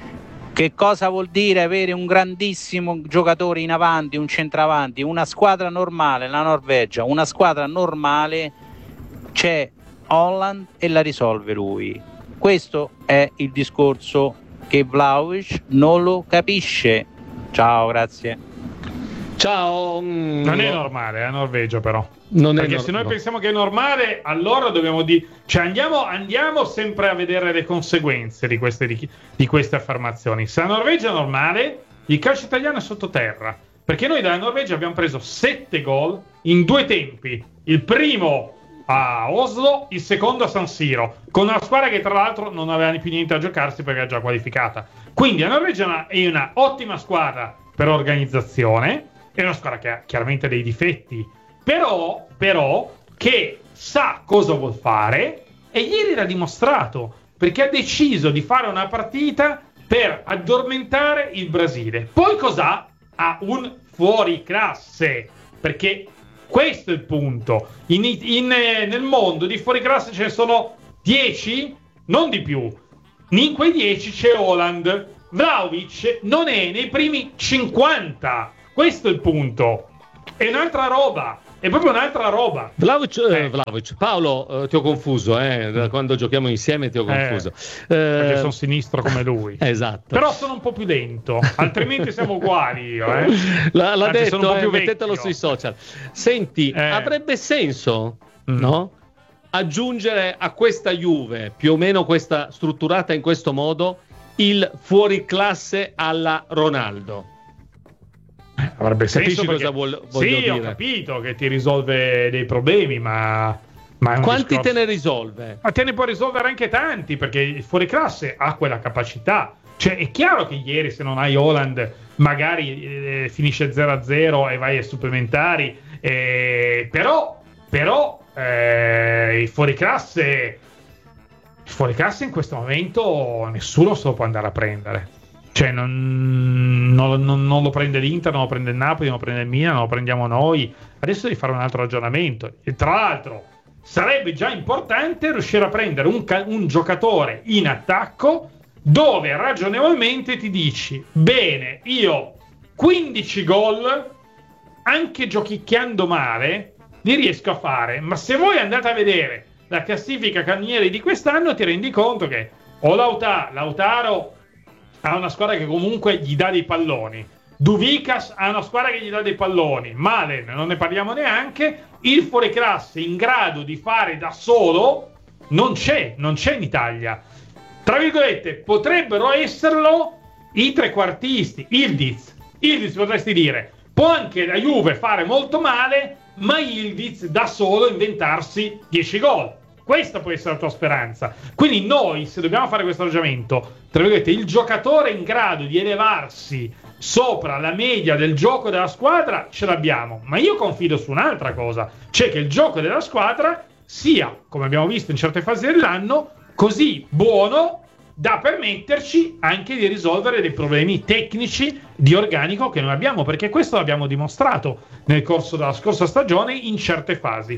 Che cosa vuol dire avere un grandissimo giocatore in avanti, un centravanti, una squadra normale, la Norvegia, una squadra normale, c'è Haaland e la risolve lui. Questo è il discorso che Vlahovic non lo capisce. Ciao, grazie. Ciao. Non è normale la Norvegia, però. Non Perché è se no, noi no. pensiamo che è normale, allora dobbiamo dire, cioè andiamo, andiamo sempre a vedere le conseguenze di queste, di, di queste affermazioni. Se la Norvegia è normale, il calcio italiano è sottoterra. Perché noi dalla Norvegia abbiamo preso sette gol in due tempi. Il primo a Oslo, il secondo a San Siro, con una squadra che tra l'altro non aveva più niente a giocarsi perché era già qualificata. Quindi la Norvegia è una ottima squadra per organizzazione, è una squadra che ha chiaramente dei difetti però, però che sa cosa vuol fare, e ieri l'ha dimostrato, perché ha deciso di fare una partita per addormentare il Brasile. Poi cos'ha? Ha un fuoriclasse, perché questo è il punto. In, in, nel mondo di fuoriclasse ce ne sono dieci, non di più. In quei dieci c'è Haaland. Vlahovic non è nei primi cinquanta. Questo è il punto. È un'altra roba. È proprio un'altra roba. Vlahovic, eh. Vlahovic. Paolo, eh, ti ho confuso, eh, da quando giochiamo insieme ti ho confuso. Eh, perché sono sinistro come lui. Esatto. Però sono un po' più lento, altrimenti siamo uguali io. Eh. L'ha, l'ha Anzi, detto, sono un po' più eh, mettetelo sui social. Senti, eh. avrebbe senso, mm. no? aggiungere a questa Juve, più o meno questa strutturata in questo modo, il fuoriclasse alla Ronaldo. Avrebbe senso. Capisci cosa vuol, voglio sì, dire? Ho capito che ti risolve dei problemi, ma, ma è un quanti discorso... te ne risolve? Ma te ne può risolvere anche tanti, perché il fuoriclasse ha quella capacità. Cioè è chiaro che ieri, se non hai Haaland, magari eh, finisce zero a zero e vai ai supplementari, eh, però però eh, il fuoriclasse il fuoriclasse in questo momento nessuno se lo può andare a prendere. Cioè non, non, non, non lo prende l'Inter, non lo prende il Napoli, non lo prende il Milan, non lo prendiamo noi. Adesso devi fare un altro ragionamento. E tra l'altro sarebbe già importante riuscire a prendere un, un giocatore in attacco dove ragionevolmente ti dici: bene, io quindici gol, anche giochicchiando male, li riesco a fare. Ma se voi andate a vedere la classifica canonieri di quest'anno, ti rendi conto che o Lautaro, Lautaro ha una squadra che comunque gli dà dei palloni, Duvikas ha una squadra che gli dà dei palloni, Malen non ne parliamo neanche. Il fuoriclasse in grado di fare da solo non c'è, non c'è in Italia. Tra virgolette, potrebbero esserlo i trequartisti. Ildiz, Ildiz potresti dire, può anche la Juve fare molto male, ma Ildiz da solo inventarsi dieci gol. Questa può essere la tua speranza. Quindi noi, se dobbiamo fare questo ragionamento, tra virgolette, il giocatore in grado di elevarsi sopra la media del gioco della squadra ce l'abbiamo, ma io confido su un'altra cosa, cioè che il gioco della squadra sia, come abbiamo visto in certe fasi dell'anno, così buono da permetterci anche di risolvere dei problemi tecnici di organico che noi abbiamo, perché questo l'abbiamo dimostrato nel corso della scorsa stagione in certe fasi.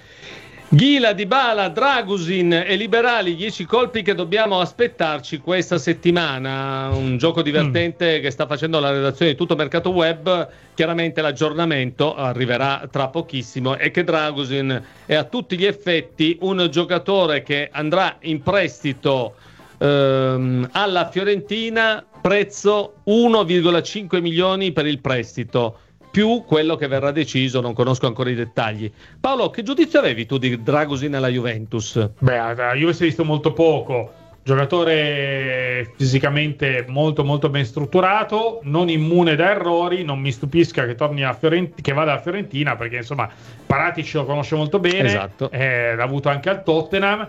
Ghila, Dybala, Dragusin e Liberali, dieci colpi che dobbiamo aspettarci questa settimana. Un gioco divertente mm. che sta facendo la redazione di Tutto Mercato Web. Chiaramente l'aggiornamento arriverà tra pochissimo, e che Dragusin è a tutti gli effetti un giocatore che andrà in prestito ehm, alla Fiorentina, prezzo uno virgola cinque milioni per il prestito, più quello che verrà deciso, non conosco ancora i dettagli. Paolo, che giudizio avevi tu di Dragusin alla Juventus? Beh, la Juve si è visto molto poco, giocatore fisicamente molto molto ben strutturato, non immune da errori, non mi stupisca che torni a Fiorent- che vada a Fiorentina, perché insomma Paratici lo conosce molto bene, esatto. eh, l'ha avuto anche al Tottenham,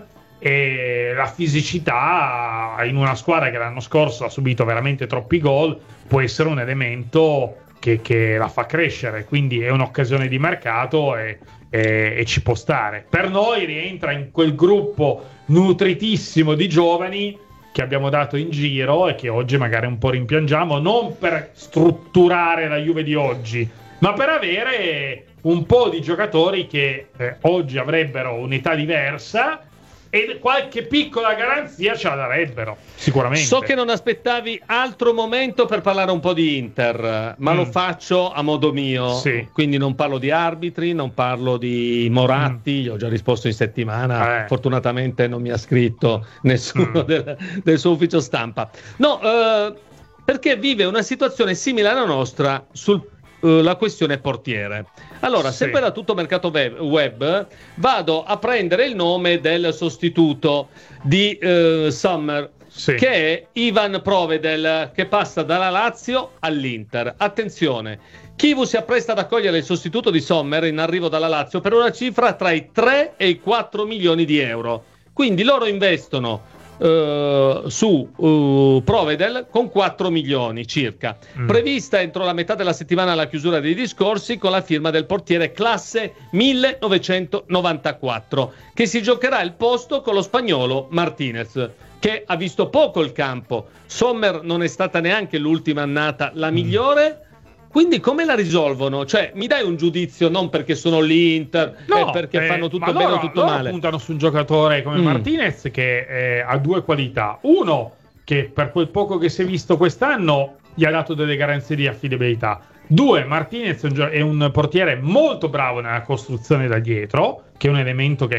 e la fisicità in una squadra che l'anno scorso ha subito veramente troppi gol può essere un elemento Che, che la fa crescere, quindi è un'occasione di mercato e, e, e ci può stare. Per noi rientra in quel gruppo nutritissimo di giovani che abbiamo dato in giro e che oggi magari un po' rimpiangiamo, non per strutturare la Juve di oggi, ma per avere un po' di giocatori che eh, oggi avrebbero un'età diversa e qualche piccola garanzia ce la darebbero sicuramente. So che non aspettavi altro momento per parlare un po' di Inter, ma mm. lo faccio a modo mio, sì. Quindi non parlo di arbitri, non parlo di Moratti, mm. gli ho già risposto in settimana, eh. fortunatamente non mi ha scritto nessuno mm. del, del suo ufficio stampa. No, eh, perché vive una situazione simile alla nostra sul Uh, la questione portiere. Allora, sì. sempre da Tutto Mercato Web vado a prendere il nome del sostituto di uh, Sommer, sì. che è Ivan Provedel, che passa dalla Lazio all'Inter. Attenzione, Chivu si appresta ad accogliere il sostituto di Sommer in arrivo dalla Lazio per una cifra tra i tre e i quattro milioni di euro. Quindi loro investono Uh, su uh, Provedel con quattro milioni circa, mm. prevista entro la metà della settimana la chiusura dei discorsi con la firma del portiere classe millenovecentonovantaquattro che si giocherà il posto con lo spagnolo Martinez, che ha visto poco il campo. Sommer non è stata neanche l'ultima annata la migliore. Quindi come la risolvono? Cioè, mi dai un giudizio non perché sono l'Inter, no, eh, perché eh, fanno tutto bene o tutto loro male? Puntano su un giocatore come mm. Martinez che eh, ha due qualità. Uno, che per quel poco che si è visto quest'anno gli ha dato delle garanzie di affidabilità. Due, Martinez è un, gio- è un portiere molto bravo nella costruzione da dietro, che è un elemento che